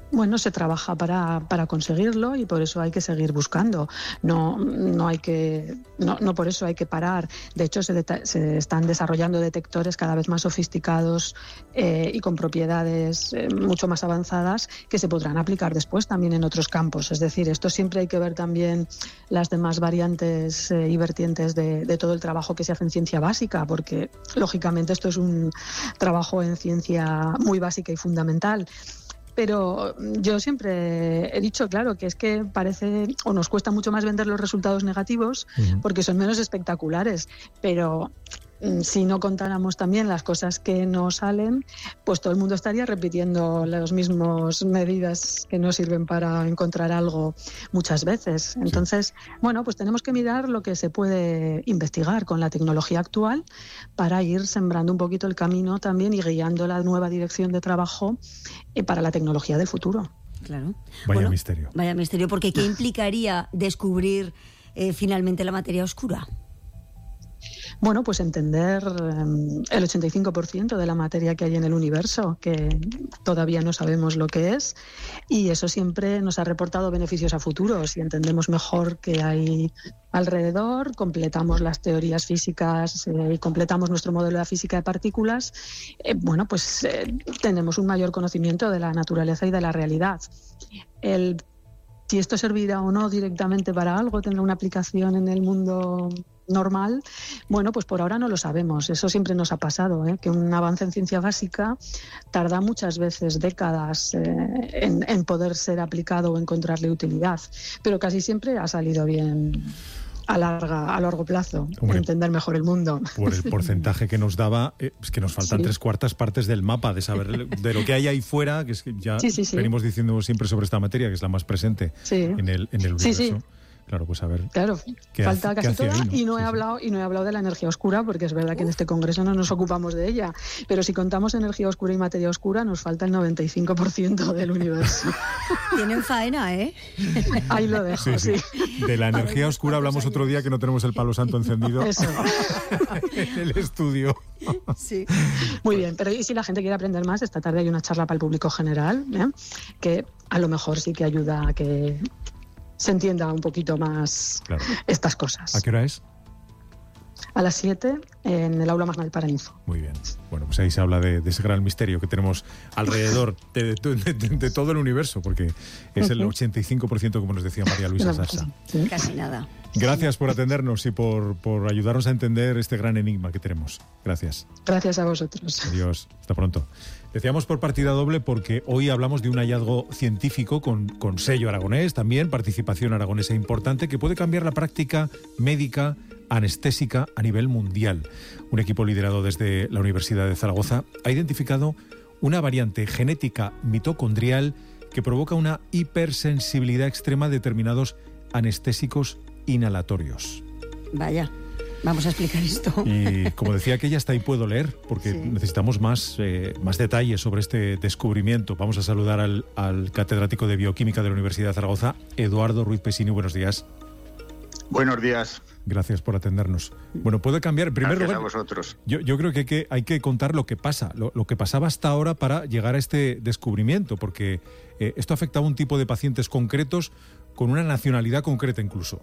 Speaker 16: bueno, se trabaja para, para conseguirlo y por eso hay que seguir buscando. No, no hay que, no, no por eso hay que parar. De hecho, se, de, se están desarrollando detectores cada vez más sofisticados eh, y con propiedades eh, mucho más avanzadas que se podrán aplicar después también en otros campos. Es decir, esto siempre hay que ver también las demás variantes eh, y vertientes de, de todo el trabajo que se hace en ciencia básica, porque lógicamente esto es un trabajo en ciencia muy básica y fundamental. Pero yo siempre he dicho, claro, que es que parece o nos cuesta mucho más vender los resultados negativos uh-huh. porque son menos espectaculares, pero si no contáramos también las cosas que no salen, pues todo el mundo estaría repitiendo las mismas medidas que no sirven para encontrar algo muchas veces. Entonces, sí. bueno, pues tenemos que mirar lo que se puede investigar con la tecnología actual para ir sembrando un poquito el camino también y guiando la nueva dirección de trabajo para la tecnología del futuro.
Speaker 15: Claro.
Speaker 5: Vaya
Speaker 15: bueno,
Speaker 5: misterio.
Speaker 15: Vaya misterio, porque ¿qué implicaría descubrir eh, finalmente la materia oscura?
Speaker 16: Bueno, pues entender eh, el ochenta y cinco por ciento de la materia que hay en el universo, que todavía no sabemos lo que es, y eso siempre nos ha reportado beneficios a futuro. Si entendemos mejor qué hay alrededor, completamos las teorías físicas eh, y completamos nuestro modelo de la física de partículas, eh, bueno, pues eh, tenemos un mayor conocimiento de la naturaleza y de la realidad. El, si esto servirá o no directamente para algo, tendrá una aplicación en el mundo normal, bueno, pues por ahora no lo sabemos. Eso siempre nos ha pasado, ¿eh? Que un avance en ciencia básica tarda muchas veces décadas eh, en, en poder ser aplicado o encontrarle utilidad, pero casi siempre ha salido bien a larga, a largo plazo, Hombre, entender mejor el mundo.
Speaker 5: Por el porcentaje que nos daba, eh, es que nos faltan sí. tres cuartas partes del mapa, de saber de lo que hay ahí fuera, que es que ya sí, sí, sí. venimos diciendo siempre sobre esta materia, que es la más presente sí. en el, en el universo. Sí, sí. Claro, pues a ver.
Speaker 16: Claro, falta
Speaker 5: hace,
Speaker 16: casi toda
Speaker 5: ahí, ¿no?
Speaker 16: y no he
Speaker 5: sí,
Speaker 16: hablado y no he hablado de la energía oscura, porque es verdad que en este congreso no nos ocupamos de ella, pero si contamos energía oscura y materia oscura nos falta el noventa y cinco por ciento del universo.
Speaker 15: Tienen faena, ¿eh?
Speaker 16: Ahí lo dejo, sí. sí.
Speaker 5: sí. De la energía oscura hablamos años. Otro día, que no tenemos el palo santo encendido.
Speaker 16: Eso.
Speaker 5: En el estudio.
Speaker 16: Sí. Muy bien, pero y si la gente quiere aprender más, esta tarde hay una charla para el público general, ¿eh? Que a lo mejor sí que ayuda a que se entienda un poquito más claro. estas cosas.
Speaker 5: ¿A qué hora es?
Speaker 16: A las siete en el aula magna del Paraninfo.
Speaker 5: Muy bien. Bueno, pues ahí se habla de, de ese gran misterio que tenemos alrededor de, de, de, de todo el universo, porque es el ochenta y cinco por ciento, como nos decía María Luisa Sasa.
Speaker 15: Sí. Casi nada.
Speaker 5: Gracias por atendernos y por, por ayudarnos a entender este gran enigma que tenemos. Gracias.
Speaker 16: Gracias a vosotros.
Speaker 5: Adiós. Hasta pronto. Decíamos por partida doble porque hoy hablamos de un hallazgo científico con, con sello aragonés, también participación aragonesa importante, que puede cambiar la práctica médica anestésica a nivel mundial. Un equipo liderado desde la Universidad de Zaragoza ha identificado una variante genética mitocondrial que provoca una hipersensibilidad extrema a determinados anestésicos inhalatorios.
Speaker 15: Vaya. Vamos a explicar esto.
Speaker 5: Y como decía que ya hasta ahí puedo leer, porque sí. necesitamos más, eh, más detalles sobre este descubrimiento. Vamos a saludar al, al catedrático de Bioquímica de la Universidad de Zaragoza, Eduardo Ruiz Pesini. Buenos días.
Speaker 17: Buenos días.
Speaker 5: Gracias por atendernos. Bueno, puede cambiar. En primer
Speaker 17: Gracias
Speaker 5: lugar,
Speaker 17: a vosotros.
Speaker 5: Yo, yo creo que hay, que hay que contar lo que pasa, lo, lo que pasaba hasta ahora para llegar a este descubrimiento, porque eh, esto afecta a un tipo de pacientes concretos con una nacionalidad concreta incluso.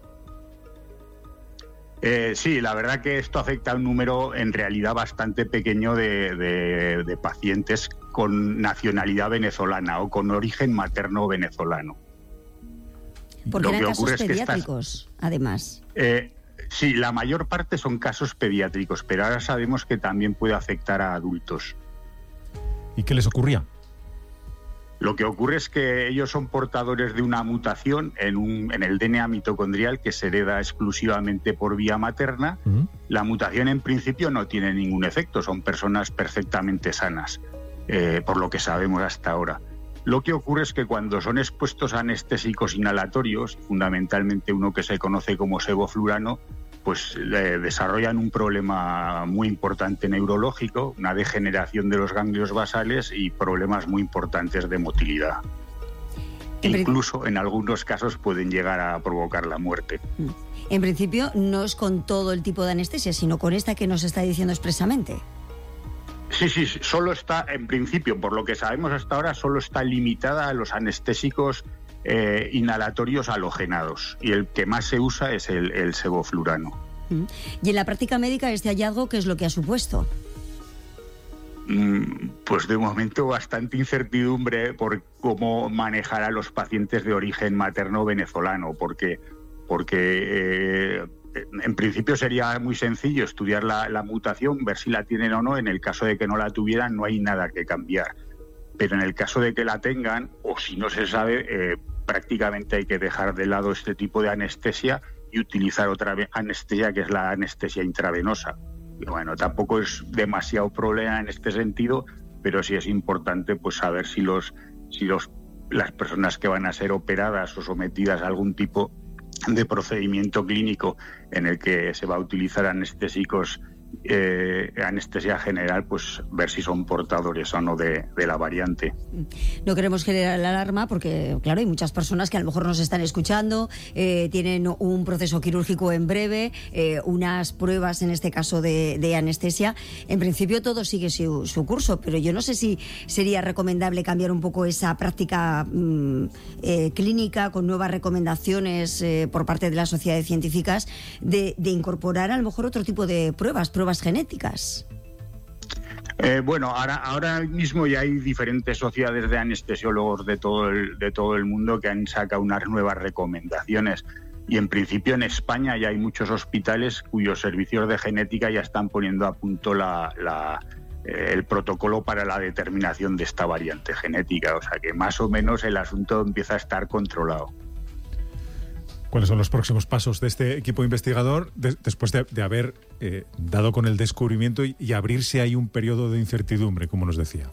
Speaker 17: Eh, sí, la verdad que esto afecta a un número en realidad bastante pequeño de, de, de pacientes con nacionalidad venezolana o con origen materno venezolano.
Speaker 15: Porque eran casos pediátricos, estas, además.
Speaker 17: Eh, sí, la mayor parte son casos pediátricos, pero ahora sabemos que también puede afectar a adultos.
Speaker 5: ¿Y qué les ocurría?
Speaker 17: Lo que ocurre es que ellos son portadores de una mutación en, un, en el D N A mitocondrial que se hereda exclusivamente por vía materna. Uh-huh. La mutación en principio no tiene ningún efecto, son personas perfectamente sanas, eh, por lo que sabemos hasta ahora. Lo que ocurre es que cuando son expuestos a anestésicos inhalatorios, fundamentalmente uno que se conoce como sevoflurano, pues eh, desarrollan un problema muy importante neurológico, una degeneración de los ganglios basales y problemas muy importantes de motilidad. En Incluso en algunos casos pueden llegar a provocar la muerte.
Speaker 15: En principio no es con todo el tipo de anestesia, sino con esta que nos está diciendo expresamente.
Speaker 17: Sí, sí, sí, solo está, en principio, por lo que sabemos hasta ahora, solo está limitada a los anestésicos eh, inhalatorios halogenados, y el que más se usa es el, el sevoflurano.
Speaker 15: Y en la práctica médica, este hallazgo, ¿qué es lo que ha supuesto?
Speaker 17: Pues de momento bastante incertidumbre por cómo manejar a los pacientes de origen materno venezolano, porque, porque eh, en principio sería muy sencillo estudiar la, la mutación, ver si la tienen o no. En el caso de que no la tuvieran, no hay nada que cambiar. Pero en el caso de que la tengan, o si no se sabe, eh, prácticamente hay que dejar de lado este tipo de anestesia y utilizar otra anestesia, que es la anestesia intravenosa. Y bueno, tampoco es demasiado problema en este sentido, pero sí es importante pues saber si los si los las personas que van a ser operadas o sometidas a algún tipo de procedimiento clínico en el que se va a utilizar anestésicos, eh, anestesia general, pues ver si son portadores o no de, de la variante.
Speaker 15: No queremos generar la alarma porque, claro, hay muchas personas que a lo mejor nos están escuchando, eh, tienen un proceso quirúrgico en breve, eh, unas pruebas, en este caso de, de anestesia. En principio todo sigue su, su curso, pero yo no sé si sería recomendable cambiar un poco esa práctica mmm, eh, clínica con nuevas recomendaciones eh, por parte de las sociedades científicas de, de incorporar a lo mejor otro tipo de pruebas, pruebas genéticas.
Speaker 17: Eh, bueno, ahora, ahora mismo ya hay diferentes sociedades de anestesiólogos de todo el, de todo el mundo que han sacado unas nuevas recomendaciones, y en principio en España ya hay muchos hospitales cuyos servicios de genética ya están poniendo a punto la, la, eh, el protocolo para la determinación de esta variante genética, o sea que más o menos el asunto empieza a estar controlado.
Speaker 5: ¿Cuáles son los próximos pasos de este equipo investigador de, después de, de haber eh, dado con el descubrimiento y, y abrirse ahí un periodo de incertidumbre, como nos decía?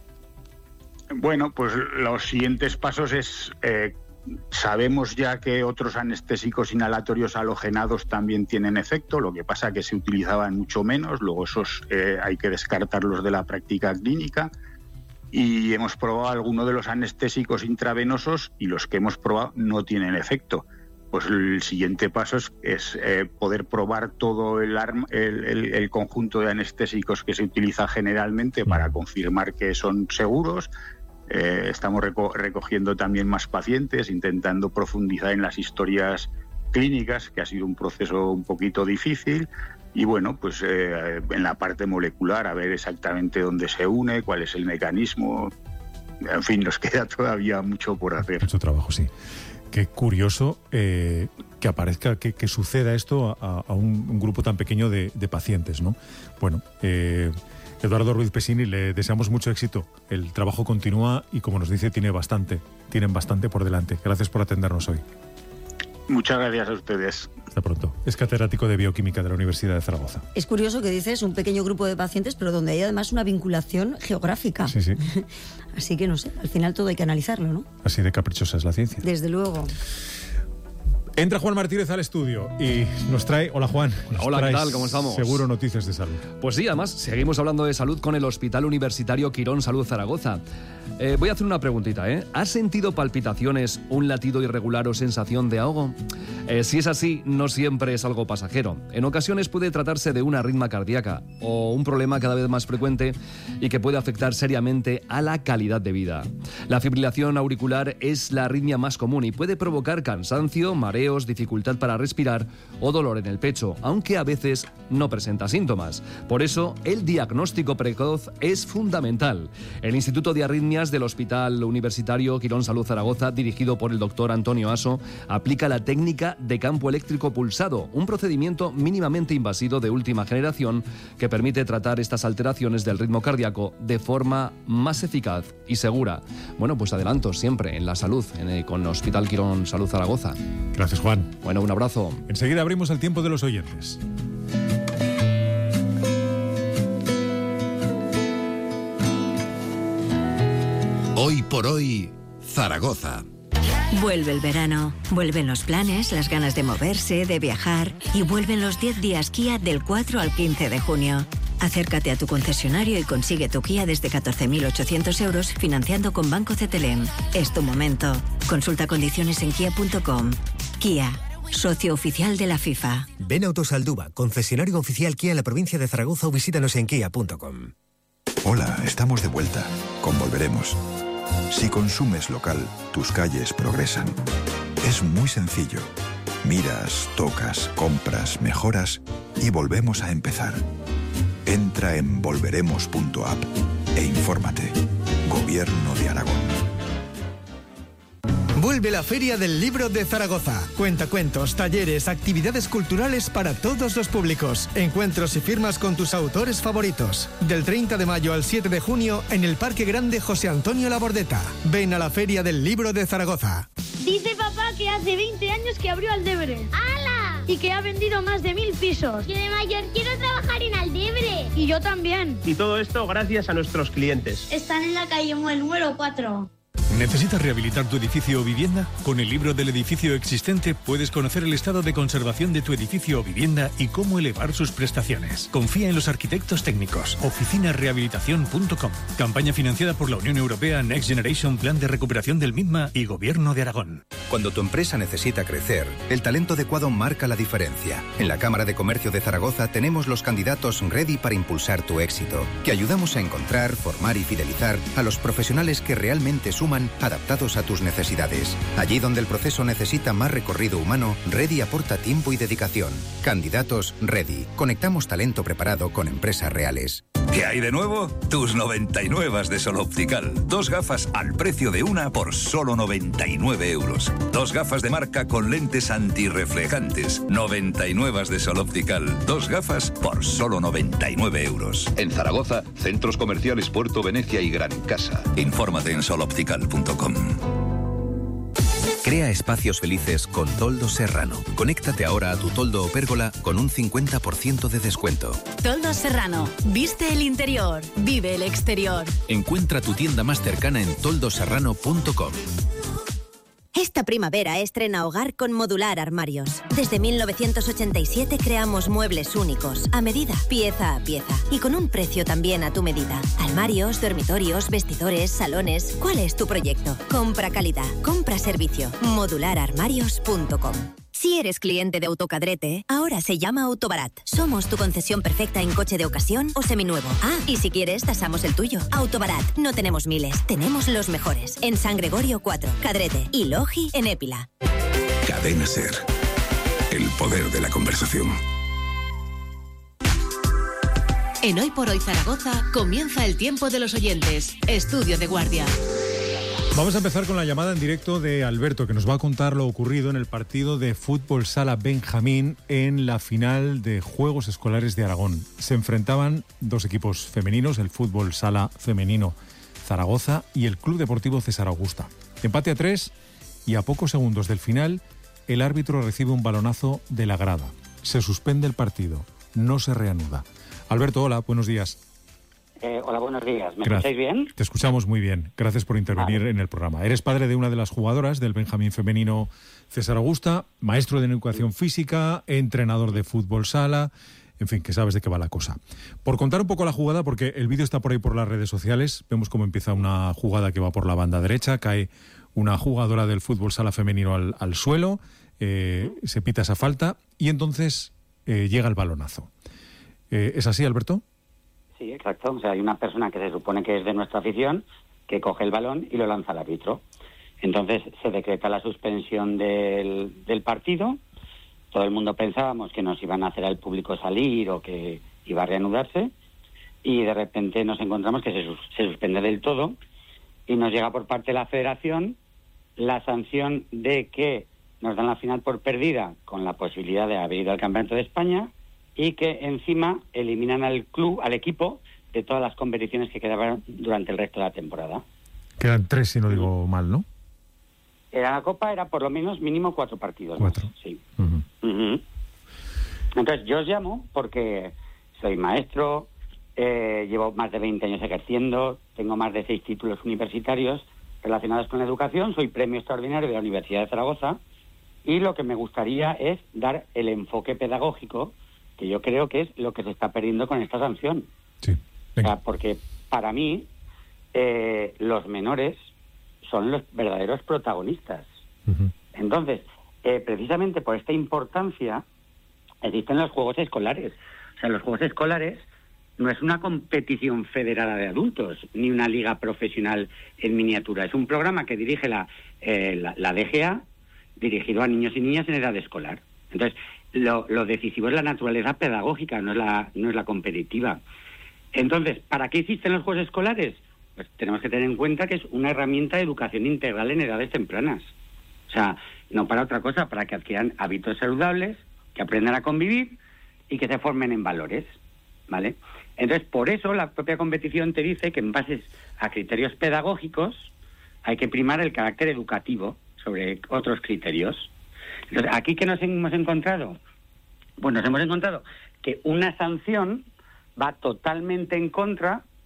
Speaker 17: Bueno, pues los siguientes pasos es... Eh, sabemos ya que otros anestésicos inhalatorios halogenados también tienen efecto, lo que pasa que se utilizaban mucho menos, luego esos eh, hay que descartarlos de la práctica clínica, y hemos probado algunos de los anestésicos intravenosos y los que hemos probado no tienen efecto. Pues el siguiente paso es, es eh, poder probar todo el, arma, el, el, el conjunto de anestésicos que se utiliza generalmente para confirmar que son seguros. Eh, estamos reco recogiendo también más pacientes, intentando profundizar en las historias clínicas, que ha sido un proceso un poquito difícil. Y bueno, pues eh, en la parte molecular, a ver exactamente dónde se une, cuál es el mecanismo. En fin, nos queda todavía mucho por hacer.
Speaker 5: Mucho trabajo, sí. Qué curioso eh, que aparezca, que, que suceda esto a, a un, un grupo tan pequeño de, de pacientes, ¿no? Bueno, eh, Eduardo Ruiz Pesini, le deseamos mucho éxito. El trabajo continúa y, como nos dice, tiene bastante, tienen bastante por delante. Gracias por atendernos hoy.
Speaker 17: Muchas gracias a ustedes.
Speaker 5: Hasta pronto. Es catedrático de Bioquímica de la Universidad de Zaragoza.
Speaker 15: Es curioso que dices un pequeño grupo de pacientes, pero donde hay además una vinculación geográfica.
Speaker 5: Sí, sí.
Speaker 15: Así que no sé, al final todo hay que analizarlo, ¿no?
Speaker 5: Así de caprichosa es la ciencia.
Speaker 15: Desde luego.
Speaker 5: Entra Juan Martínez al estudio y nos trae... Hola, Juan.
Speaker 1: Hola, ¿qué tal? ¿Cómo estamos?
Speaker 5: Seguro noticias de salud.
Speaker 1: Pues sí, además seguimos hablando de salud con el Hospital Universitario Quirón Salud Zaragoza. Eh, voy a hacer una preguntita, ¿eh? ¿Has sentido palpitaciones, un latido irregular o sensación de ahogo? Eh, si es así, no siempre es algo pasajero. En ocasiones puede tratarse de una arritmia cardíaca o un problema cada vez más frecuente y que puede afectar seriamente a la calidad de vida. La fibrilación auricular es la arritmia más común y puede provocar cansancio, mareos, dificultad para respirar o dolor en el pecho, aunque a veces no presenta síntomas. Por eso, el diagnóstico precoz es fundamental. El Instituto de Arritmias del Hospital Universitario Quirón Salud Zaragoza, dirigido por el doctor Antonio Aso, aplica la técnica de campo eléctrico pulsado, un procedimiento mínimamente invasivo de última generación que permite tratar estas alteraciones del ritmo cardíaco de forma más eficaz y segura. Bueno, pues adelanto siempre en la salud, en el, con el Hospital Quirón Salud Zaragoza.
Speaker 5: Gracias, Juan.
Speaker 1: Bueno, un abrazo.
Speaker 5: Enseguida abrimos el tiempo de los oyentes.
Speaker 18: Hoy por hoy, Zaragoza.
Speaker 19: Vuelve el verano, vuelven los planes, las ganas de moverse, de viajar y vuelven los diez días Kia del cuatro al quince de junio. Acércate a tu concesionario y consigue tu Kia desde catorce mil ochocientos euros financiando con Banco Cetelem. Es tu momento. Consulta condiciones en kia punto com. Kia, socio oficial de la FIFA.
Speaker 21: Ven a Autosalduba, concesionario oficial Kia en la provincia de Zaragoza, o visítanos en kia punto com.
Speaker 2: Hola, estamos de vuelta. Con Volveremos. Si consumes local, tus calles progresan. Es muy sencillo. Miras, tocas, compras, mejoras y volvemos a empezar. Entra en volveremos punto app e infórmate. Gobierno de Aragón.
Speaker 3: Vuelve la Feria del Libro de Zaragoza. Cuentacuentos, talleres, actividades culturales para todos los públicos. Encuentros y firmas con tus autores favoritos. Del treinta de mayo al siete de junio en el Parque Grande José Antonio Labordeta. Ven a la Feria del Libro de Zaragoza.
Speaker 4: Dice papá que hace veinte años que abrió Aldebre. ¡Hala! Y que ha vendido más de mil pisos. Yo de mayor quiero trabajar en Aldebre. Y yo también.
Speaker 21: Y todo esto gracias a nuestros clientes.
Speaker 4: Están en la calle Muel número cuatro.
Speaker 22: ¿Necesitas rehabilitar tu edificio o vivienda? Con el libro del edificio existente puedes conocer el estado de conservación de tu edificio o vivienda y cómo elevar sus prestaciones. Confía en los arquitectos técnicos. oficina rehabilitación punto com. Campaña financiada por la Unión Europea Next Generation Plan de Recuperación del misma y Gobierno de Aragón.
Speaker 26: Cuando tu empresa necesita crecer, el talento adecuado marca la diferencia. En la Cámara de Comercio de Zaragoza tenemos los candidatos ready para impulsar tu éxito, que ayudamos a encontrar, formar y fidelizar a los profesionales que realmente suman, adaptados a tus necesidades. Allí donde el proceso necesita más recorrido humano, Ready aporta tiempo y dedicación. Candidatos Ready. Conectamos talento preparado con empresas reales.
Speaker 27: ¿Qué hay de nuevo? Tus noventa y nueve de Sol Optical. Dos gafas al precio de una por solo noventa y nueve euros. Dos gafas de marca con lentes antirreflejantes. noventa y nueve de Sol Optical. Dos gafas por solo noventa y nueve euros.
Speaker 28: En Zaragoza, centros comerciales Puerto Venecia y Gran Casa.
Speaker 27: Infórmate en sol optical punto com.
Speaker 29: Crea espacios felices con Toldo Serrano. Conéctate ahora a tu toldo o pérgola con un cincuenta por ciento de descuento.
Speaker 30: Toldo Serrano. Viste el interior. Vive el exterior.
Speaker 29: Encuentra tu tienda más cercana en toldo serrano punto com.
Speaker 31: Esta primavera estrena hogar con Modular Armarios. Desde mil novecientos ochenta y siete creamos muebles únicos, a medida, pieza a pieza, y con un precio también a tu medida. Armarios, dormitorios, vestidores, salones. ¿Cuál es tu proyecto? Compra calidad, compra servicio. modular armarios punto com. Si eres cliente de Autocadrete, ahora se llama Autobarat. Somos tu concesión perfecta en coche de ocasión o seminuevo. Ah, y si quieres, tasamos el tuyo. Autobarat. No tenemos miles, tenemos los mejores. En San Gregorio cuatro, Cadrete y Logi en Épila.
Speaker 18: Cadena Ser. El poder de la conversación.
Speaker 14: En Hoy por Hoy Zaragoza comienza el tiempo de los oyentes. Estudio de guardia.
Speaker 5: Vamos a empezar con la llamada en directo de Alberto, que nos va a contar lo ocurrido en el partido de Fútbol Sala Benjamín en la final de Juegos Escolares de Aragón. Se enfrentaban dos equipos femeninos, el Fútbol Sala Femenino Zaragoza y el Club Deportivo César Augusta. Empate a tres y a pocos segundos del final, el árbitro recibe un balonazo de la grada. Se suspende el partido, no se reanuda. Alberto, hola, buenos días.
Speaker 32: Eh, hola, buenos días. ¿Me
Speaker 5: Gracias.
Speaker 32: escucháis bien?
Speaker 5: Te escuchamos muy bien. Gracias por intervenir vale. en el programa. Eres padre de una de las jugadoras del Benjamín femenino César Augusta, maestro de educación física, entrenador de fútbol sala, en fin, que sabes de qué va la cosa. Por contar un poco la jugada, porque el vídeo está por ahí por las redes sociales, vemos cómo empieza una jugada que va por la banda derecha, cae una jugadora del fútbol sala femenino al, al suelo, eh, se pita esa falta y entonces eh, llega el balonazo. Eh, ¿Es así, Alberto?
Speaker 32: Sí, exacto. O sea, hay una persona que se supone que es de nuestra afición que coge el balón y lo lanza al árbitro. Entonces se decreta la suspensión del, del partido. Todo el mundo pensábamos que nos iban a hacer al público salir o que iba a reanudarse. Y de repente nos encontramos que se, se suspende del todo y nos llega por parte de la federación la sanción de que nos dan la final por perdida con la posibilidad de haber ido al Campeonato de España y que encima eliminan al club, al equipo, de todas las competiciones que quedaban durante el resto de la temporada.
Speaker 5: Quedan tres, si no digo mal, ¿no?
Speaker 32: Era la Copa, era por lo menos mínimo cuatro partidos.
Speaker 5: Cuatro.
Speaker 32: Más, sí. Uh-huh. Uh-huh. Entonces, yo os llamo porque soy maestro, eh, llevo más de veinte años ejerciendo, tengo más de seis títulos universitarios relacionados con la educación, soy premio extraordinario de la Universidad de Zaragoza y lo que me gustaría es dar el enfoque pedagógico que yo creo que es lo que se está perdiendo con esta sanción.
Speaker 5: Sí.
Speaker 32: O sea, porque para mí eh, los menores son los verdaderos protagonistas. Uh-huh. Entonces, eh, precisamente por esta importancia existen los juegos escolares. O sea, los juegos escolares no es una competición federada de adultos, ni una liga profesional en miniatura. Es un programa que dirige la, eh, la, la D G A, dirigido a niños y niñas en edad escolar. Entonces, lo, lo decisivo es la naturaleza pedagógica, no es la, no es la competitiva. Entonces, ¿para qué existen los juegos escolares? Pues tenemos que tener en cuenta que es una herramienta de educación integral en edades tempranas. O sea, no para otra cosa, para que adquieran hábitos saludables, que aprendan a convivir y que se formen en valores, ¿vale? Entonces, por eso la propia competición te dice que en base a criterios pedagógicos hay que primar el carácter educativo sobre otros criterios. Entonces, ¿aquí qué nos hemos encontrado? Pues nos hemos encontrado que una sanción va totalmente en contra